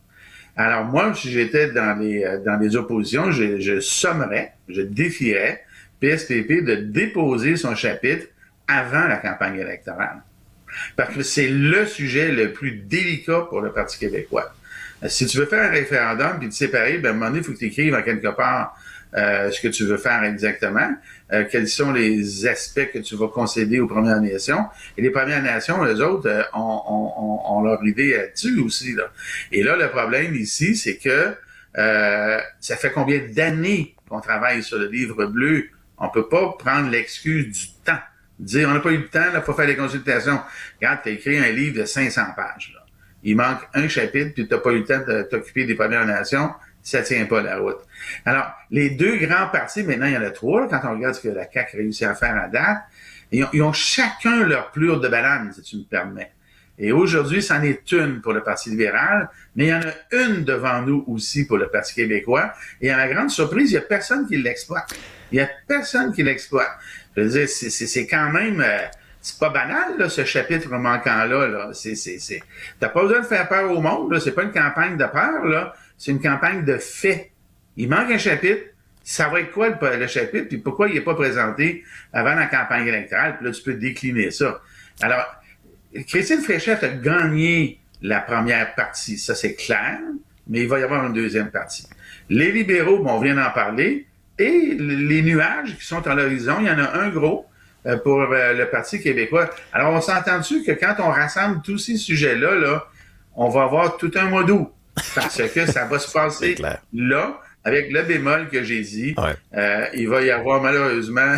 Alors moi, si j'étais dans les dans les oppositions, je, je sommerais, je défierais P S P P de déposer son chapitre avant la campagne électorale. Parce que c'est le sujet le plus délicat pour le Parti québécois. Si tu veux faire un référendum puis te séparer, ben à un moment donné, il faut que tu écrives en quelque part euh, ce que tu veux faire exactement, euh, quels sont les aspects que tu vas concéder aux Premières Nations. Et les Premières Nations, eux autres, euh, ont, ont, ont leur idée là-dessus aussi. Là. Et là, le problème ici, c'est que euh, ça fait combien d'années qu'on travaille sur le livre bleu? On peut pas prendre l'excuse du temps. Dire, on n'a pas eu le temps, il faut faire les consultations. Regarde, tu as écrit un livre de cinq cents pages. Là. Il manque un chapitre, puis tu n'as pas eu le temps de t'occuper des Premières Nations. Ça tient pas la route. Alors, les deux grands partis, maintenant, il y en a trois, là, quand on regarde ce que la C A Q réussit à faire à date, ils ont, ils ont chacun leur plure de banane, si tu me permets. Et aujourd'hui, c'en est une pour le Parti libéral, mais il y en a une devant nous aussi pour le Parti québécois. Et à ma grande surprise, il n'y a personne qui l'exploite. Il n'y a personne qui l'exploite. Je veux dire, c'est, c'est, c'est quand même... Euh, c'est pas banal, là, ce chapitre manquant-là. Là. C'est, c'est, c'est... T'as pas besoin de faire peur au monde. Là. C'est pas une campagne de peur. Là. C'est une campagne de faits. Il manque un chapitre. Ça va être quoi le, le chapitre? Puis pourquoi il n'est pas présenté avant la campagne électorale? Puis là, tu peux décliner ça. Alors, Christine Fréchette a gagné la première partie. Ça, c'est clair. Mais il va y avoir une deuxième partie. Les libéraux, bon, on vient d'en parler. Et les nuages qui sont à l'horizon, il y en a un gros euh, pour euh, le Parti québécois. Alors, on s'entend dessus que quand on rassemble tous ces sujets-là, là, on va avoir tout un mois d'août. Parce que ça va se passer là, avec le bémol que j'ai dit. Ouais. Euh, il va y avoir malheureusement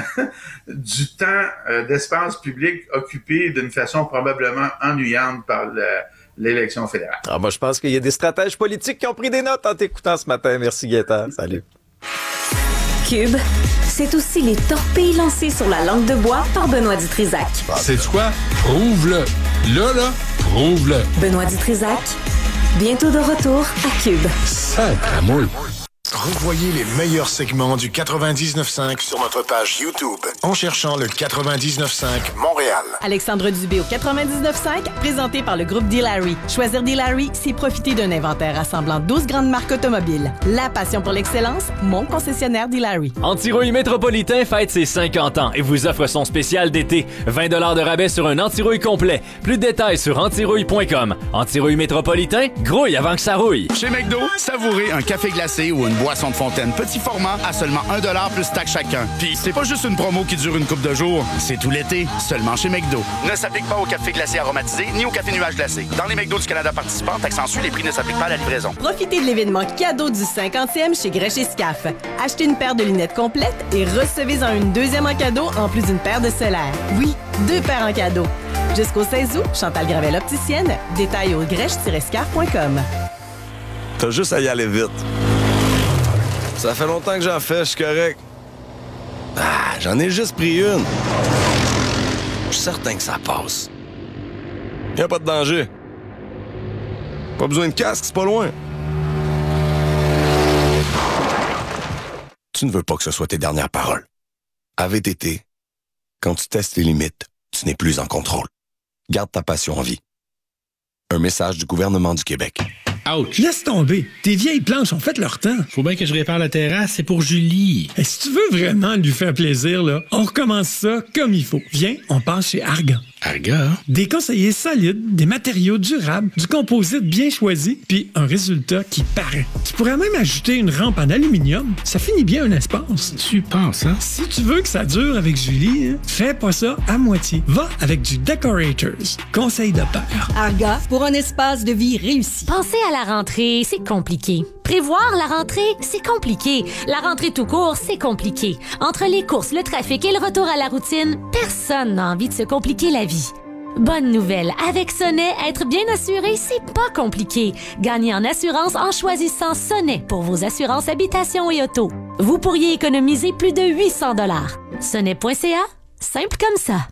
du temps euh, d'espace public occupé d'une façon probablement ennuyante par le, l'élection fédérale. Alors moi, je pense qu'il y a des stratèges politiques qui ont pris des notes en t'écoutant ce matin. Merci, Gaëtan. Salut. Cube, c'est aussi les torpilles lancées sur la langue de bois par Benoît Dutrisac. C'est quoi? Prouve-le. Là, là, prouve-le. Benoît Dutrisac, bientôt de retour à Cube. Sacramouille. Revoyez les meilleurs segments du quatre-vingt-dix-neuf cinq sur notre page YouTube en cherchant le quatre-vingt-dix-neuf cinq Montréal. Alexandre Dubé au quatre-vingt-dix-neuf cinq, présenté par le groupe D-Larry. Choisir D-Larry, c'est profiter d'un inventaire rassemblant douze grandes marques automobiles. La passion pour l'excellence, mon concessionnaire D-Larry. Antirouille Métropolitain fête ses cinquante ans et vous offre son spécial d'été. vingt dollars de rabais sur un antirouille complet. Plus de détails sur antirouille point com. Antirouille Métropolitain, grouille avant que ça rouille. Chez McDo, savourez un café glacé ou une boisson de fontaine petit format à seulement un dollar plus taxe chacun. Puis c'est pas juste une promo qui dure une couple de jours, c'est tout l'été, seulement chez McDo. Ne s'applique pas au café glacé aromatisé ni au café nuage glacé. Dans les McDo du Canada participants, taxe en sus, les prix ne s'appliquent pas à la livraison. Profitez de l'événement cadeau du cinquantième chez Grèche et Scaf. Achetez une paire de lunettes complètes et recevez-en une deuxième en cadeau en plus d'une paire de solaires. Oui, deux paires en cadeau. Jusqu'au seize août, Chantal Gravel opticienne. Détails au grèche tiret scaf point com. T'as juste à y aller vite. Ça fait longtemps que j'en fais, je suis correct. Ah, j'en ai juste pris une. Je suis certain que ça passe. Y a pas de danger. Pas besoin de casque, c'est pas loin. Tu ne veux pas que ce soit tes dernières paroles. À V T T, quand tu testes les limites, tu n'es plus en contrôle. Garde ta passion en vie. Un message du gouvernement du Québec. Ouch! Laisse tomber. Tes vieilles planches ont fait leur temps. Faut bien que je répare la terrasse, c'est pour Julie. Et si tu veux vraiment lui faire plaisir, là, on recommence ça comme il faut. Viens, on passe chez Argan. Argan? Des conseillers solides, des matériaux durables, du composite bien choisi, puis un résultat qui paraît. Tu pourrais même ajouter une rampe en aluminium. Ça finit bien un espace. Tu penses, hein? Si tu veux que ça dure avec Julie, hein, fais pas ça à moitié. Va avec du Decorators. Conseil de père. Argan, pour un espace de vie réussi. Pensez à la rentrée, c'est compliqué. Prévoir la rentrée, c'est compliqué. La rentrée tout court, c'est compliqué. Entre les courses, le trafic et le retour à la routine, personne n'a envie de se compliquer la vie. Bonne nouvelle, avec Sonnet, être bien assuré, c'est pas compliqué. Gagnez en assurance en choisissant Sonnet pour vos assurances habitation et auto. Vous pourriez économiser plus de huit cents dollars. Sonnet point c a, simple comme ça.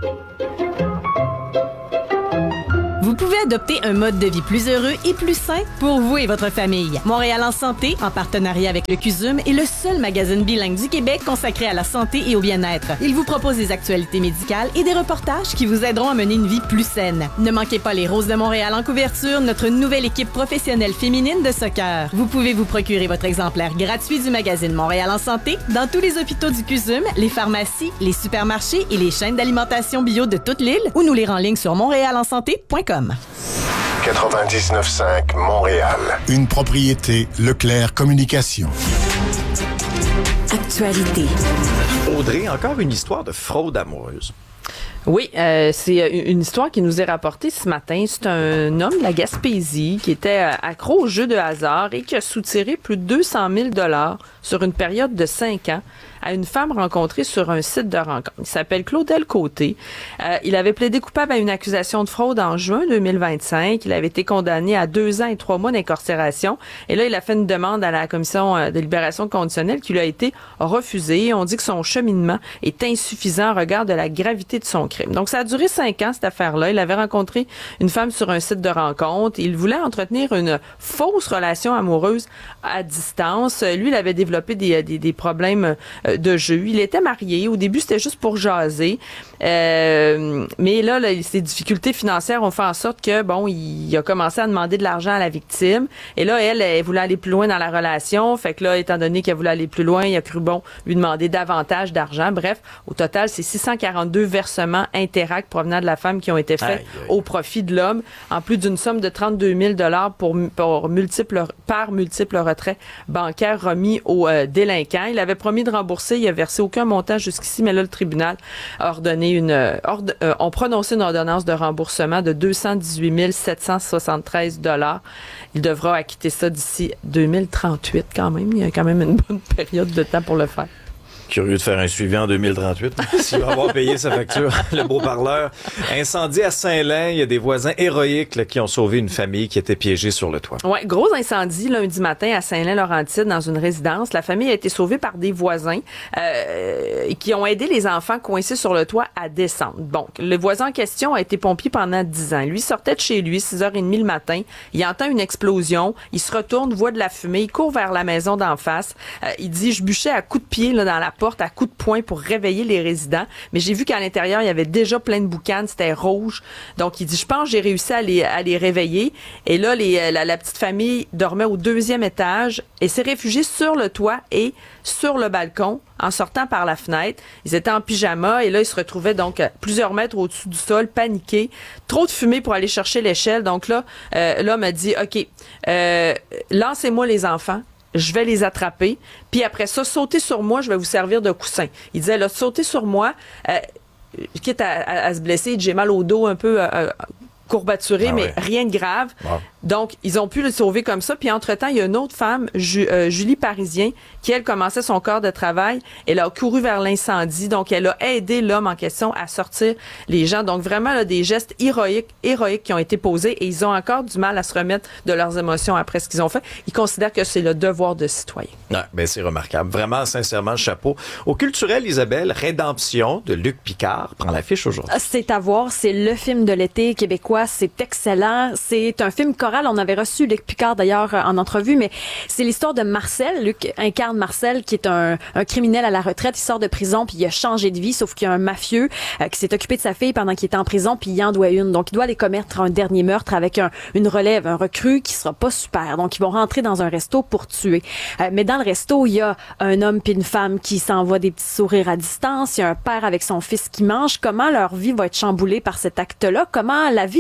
Vous pouvez adopter un mode de vie plus heureux et plus sain pour vous et votre famille. Montréal en santé, en partenariat avec le C U S U M, est le seul magazine bilingue du Québec consacré à la santé et au bien-être. Il vous propose des actualités médicales et des reportages qui vous aideront à mener une vie plus saine. Ne manquez pas les Roses de Montréal en couverture, notre nouvelle équipe professionnelle féminine de soccer. Vous pouvez vous procurer votre exemplaire gratuit du magazine Montréal en santé dans tous les hôpitaux du C U S U M, les pharmacies, les supermarchés et les chaînes d'alimentation bio de toute l'île ou nous lire en ligne sur montréal en santé point com. quatre-vingt-dix-neuf cinq Montréal. Une propriété Leclerc Communication. Actualité. Audrey, encore une histoire de fraude amoureuse. Oui, euh, c'est une histoire qui nous est rapportée ce matin. C'est un homme de la Gaspésie qui était accro au jeu de hasard et qui a soutiré plus de deux cent mille dollars sur une période de cinq ans à une femme rencontrée sur un site de rencontre. Il s'appelle Claudel Côté. Euh, il avait plaidé coupable à une accusation de fraude en juin deux mille vingt-cinq. Il avait été condamné à deux ans et trois mois d'incarcération. Et là, il a fait une demande à la commission de libération conditionnelle qui lui a été refusée. On dit que son cheminement est insuffisant au regard de la gravité de son crime. Donc, ça a duré cinq ans, cette affaire-là. Il avait rencontré une femme sur un site de rencontre. Il voulait entretenir une fausse relation amoureuse à distance. Lui, il avait développé des, des, des problèmes de jeu. Il était marié. Au début, c'était juste pour jaser. Euh, mais là, là, ses difficultés financières ont fait en sorte que, bon, il a commencé à demander de l'argent à la victime. Et là, elle, elle voulait aller plus loin dans la relation. Fait que là, étant donné qu'elle voulait aller plus loin, il a cru bon lui demander davantage d'argent. Bref, au total, c'est six cent quarante-deux versements Interact provenant de la femme qui ont été faits aïe, aïe. au profit de l'homme, en plus d'une somme de trente-deux mille dollars pour, pour multiples, par multiples retraits bancaires remis aux euh, délinquants. Il avait promis de rembourser, il a versé aucun montant jusqu'ici, mais là, le tribunal a ordonné une, euh, ord, euh, ont prononcé une ordonnance de remboursement de deux cent dix-huit mille sept cent soixante-treize dollars. Il devra acquitter ça d'ici deux mille trente-huit quand même. Il y a quand même une bonne période de temps pour le faire. Curieux de faire un suivi en deux mille trente-huit. S'il va avoir payé sa facture, le beau parleur. Incendie à Saint-Lin. Il y a des voisins héroïques là, qui ont sauvé une famille qui était piégée sur le toit. Oui, gros incendie lundi matin à Saint-Lin-Laurentide dans une résidence. La famille a été sauvée par des voisins euh, qui ont aidé les enfants coincés sur le toit à descendre. Bon, le voisin en question a été pompier pendant dix ans. Lui sortait de chez lui, six heures trente le matin. Il entend une explosion. Il se retourne, voit de la fumée. Il court vers la maison d'en face. Euh, il dit, je bûchais à coups de pied là, dans la porte à coups de poing pour réveiller les résidents. Mais j'ai vu qu'à l'intérieur, il y avait déjà plein de boucanes, c'était rouge. Donc, il dit, je pense que j'ai réussi à les, à les réveiller. Et là, les, la, la petite famille dormait au deuxième étage et s'est réfugiée sur le toit et sur le balcon en sortant par la fenêtre. Ils étaient en pyjama et là, ils se retrouvaient donc à plusieurs mètres au-dessus du sol, paniqués. Trop de fumée pour aller chercher l'échelle. Donc là, euh, l'homme a dit, OK, euh, lancez-moi les enfants. Je vais les attraper, puis après ça, sauter sur moi, je vais vous servir de coussin. Il disait, là, sauter sur moi, euh, quitte à, à, à se blesser, j'ai mal au dos un peu euh, courbaturé, ah mais ouais. rien de grave. Wow. Donc, ils ont pu le sauver comme ça. Puis, entre-temps, il y a une autre femme, Ju- euh, Julie Parisien, qui, elle, commençait son corps de travail. Elle a couru vers l'incendie. Donc, elle a aidé l'homme en question à sortir les gens. Donc, vraiment, là, des gestes héroïques, héroïques qui ont été posés. Et ils ont encore du mal à se remettre de leurs émotions après ce qu'ils ont fait. Ils considèrent que c'est le devoir de citoyen. Ouais, ben, c'est remarquable. Vraiment, sincèrement, chapeau. Au culturel, Isabelle, Rédemption de Luc Picard prend l'affiche aujourd'hui. C'est à voir. C'est le film de l'été québécois. C'est excellent. C'est un film choral. On avait reçu Luc Picard d'ailleurs en entrevue, mais c'est l'histoire de Marcel. Luc incarne Marcel qui est un, un criminel à la retraite. Il sort de prison puis il a changé de vie, sauf qu'il y a un mafieux euh, qui s'est occupé de sa fille pendant qu'il était en prison puis il en doit une. Donc il doit aller commettre un dernier meurtre avec un, une relève, un recrue qui sera pas super. Donc ils vont rentrer dans un resto pour tuer. Euh, mais dans le resto, il y a un homme puis une femme qui s'envoient des petits sourires à distance. Il y a un père avec son fils qui mange. Comment leur vie va être chamboulée par cet acte-là? Comment la vie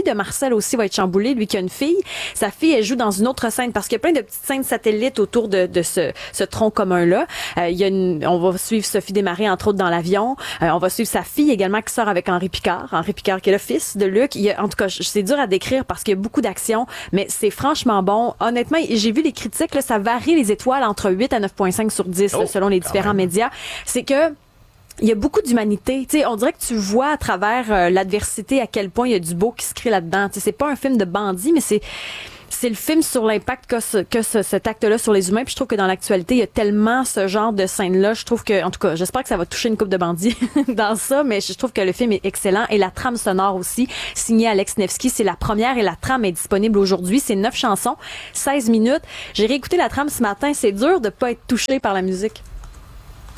de Marcel aussi va être chamboulée, lui qui a une fille. Sa fille, elle joue dans une autre scène parce qu'il y a plein de petites scènes satellites autour de, de ce, ce tronc commun-là. Euh, il y a une, on va suivre Sophie Desmarais, entre autres, dans l'avion. Euh, on va suivre sa fille également qui sort avec Henri Picard. Henri Picard qui est le fils de Luc. Il y a, en tout cas, c'est dur à décrire parce qu'il y a beaucoup d'action, mais c'est franchement bon. Honnêtement, j'ai vu les critiques, là, ça varie les étoiles entre huit à neuf virgule cinq sur dix oh, là, selon les différents même. médias. C'est que il y a beaucoup d'humanité. Tu sais, on dirait que tu vois à travers euh, l'adversité à quel point il y a du beau qui se crée là-dedans. Tu sais, c'est pas un film de bandits, mais c'est c'est le film sur l'impact que, ce, que ce, cet acte-là sur les humains. Puis je trouve que dans l'actualité, il y a tellement ce genre de scène-là. Je trouve que, en tout cas, j'espère que ça va toucher une couple de bandits dans ça, mais je trouve que le film est excellent. Et la trame sonore aussi, signée Alex Nevsky, c'est la première et la trame est disponible aujourd'hui. C'est neuf chansons, seize minutes. J'ai réécouté la trame ce matin. C'est dur de pas être touché par la musique.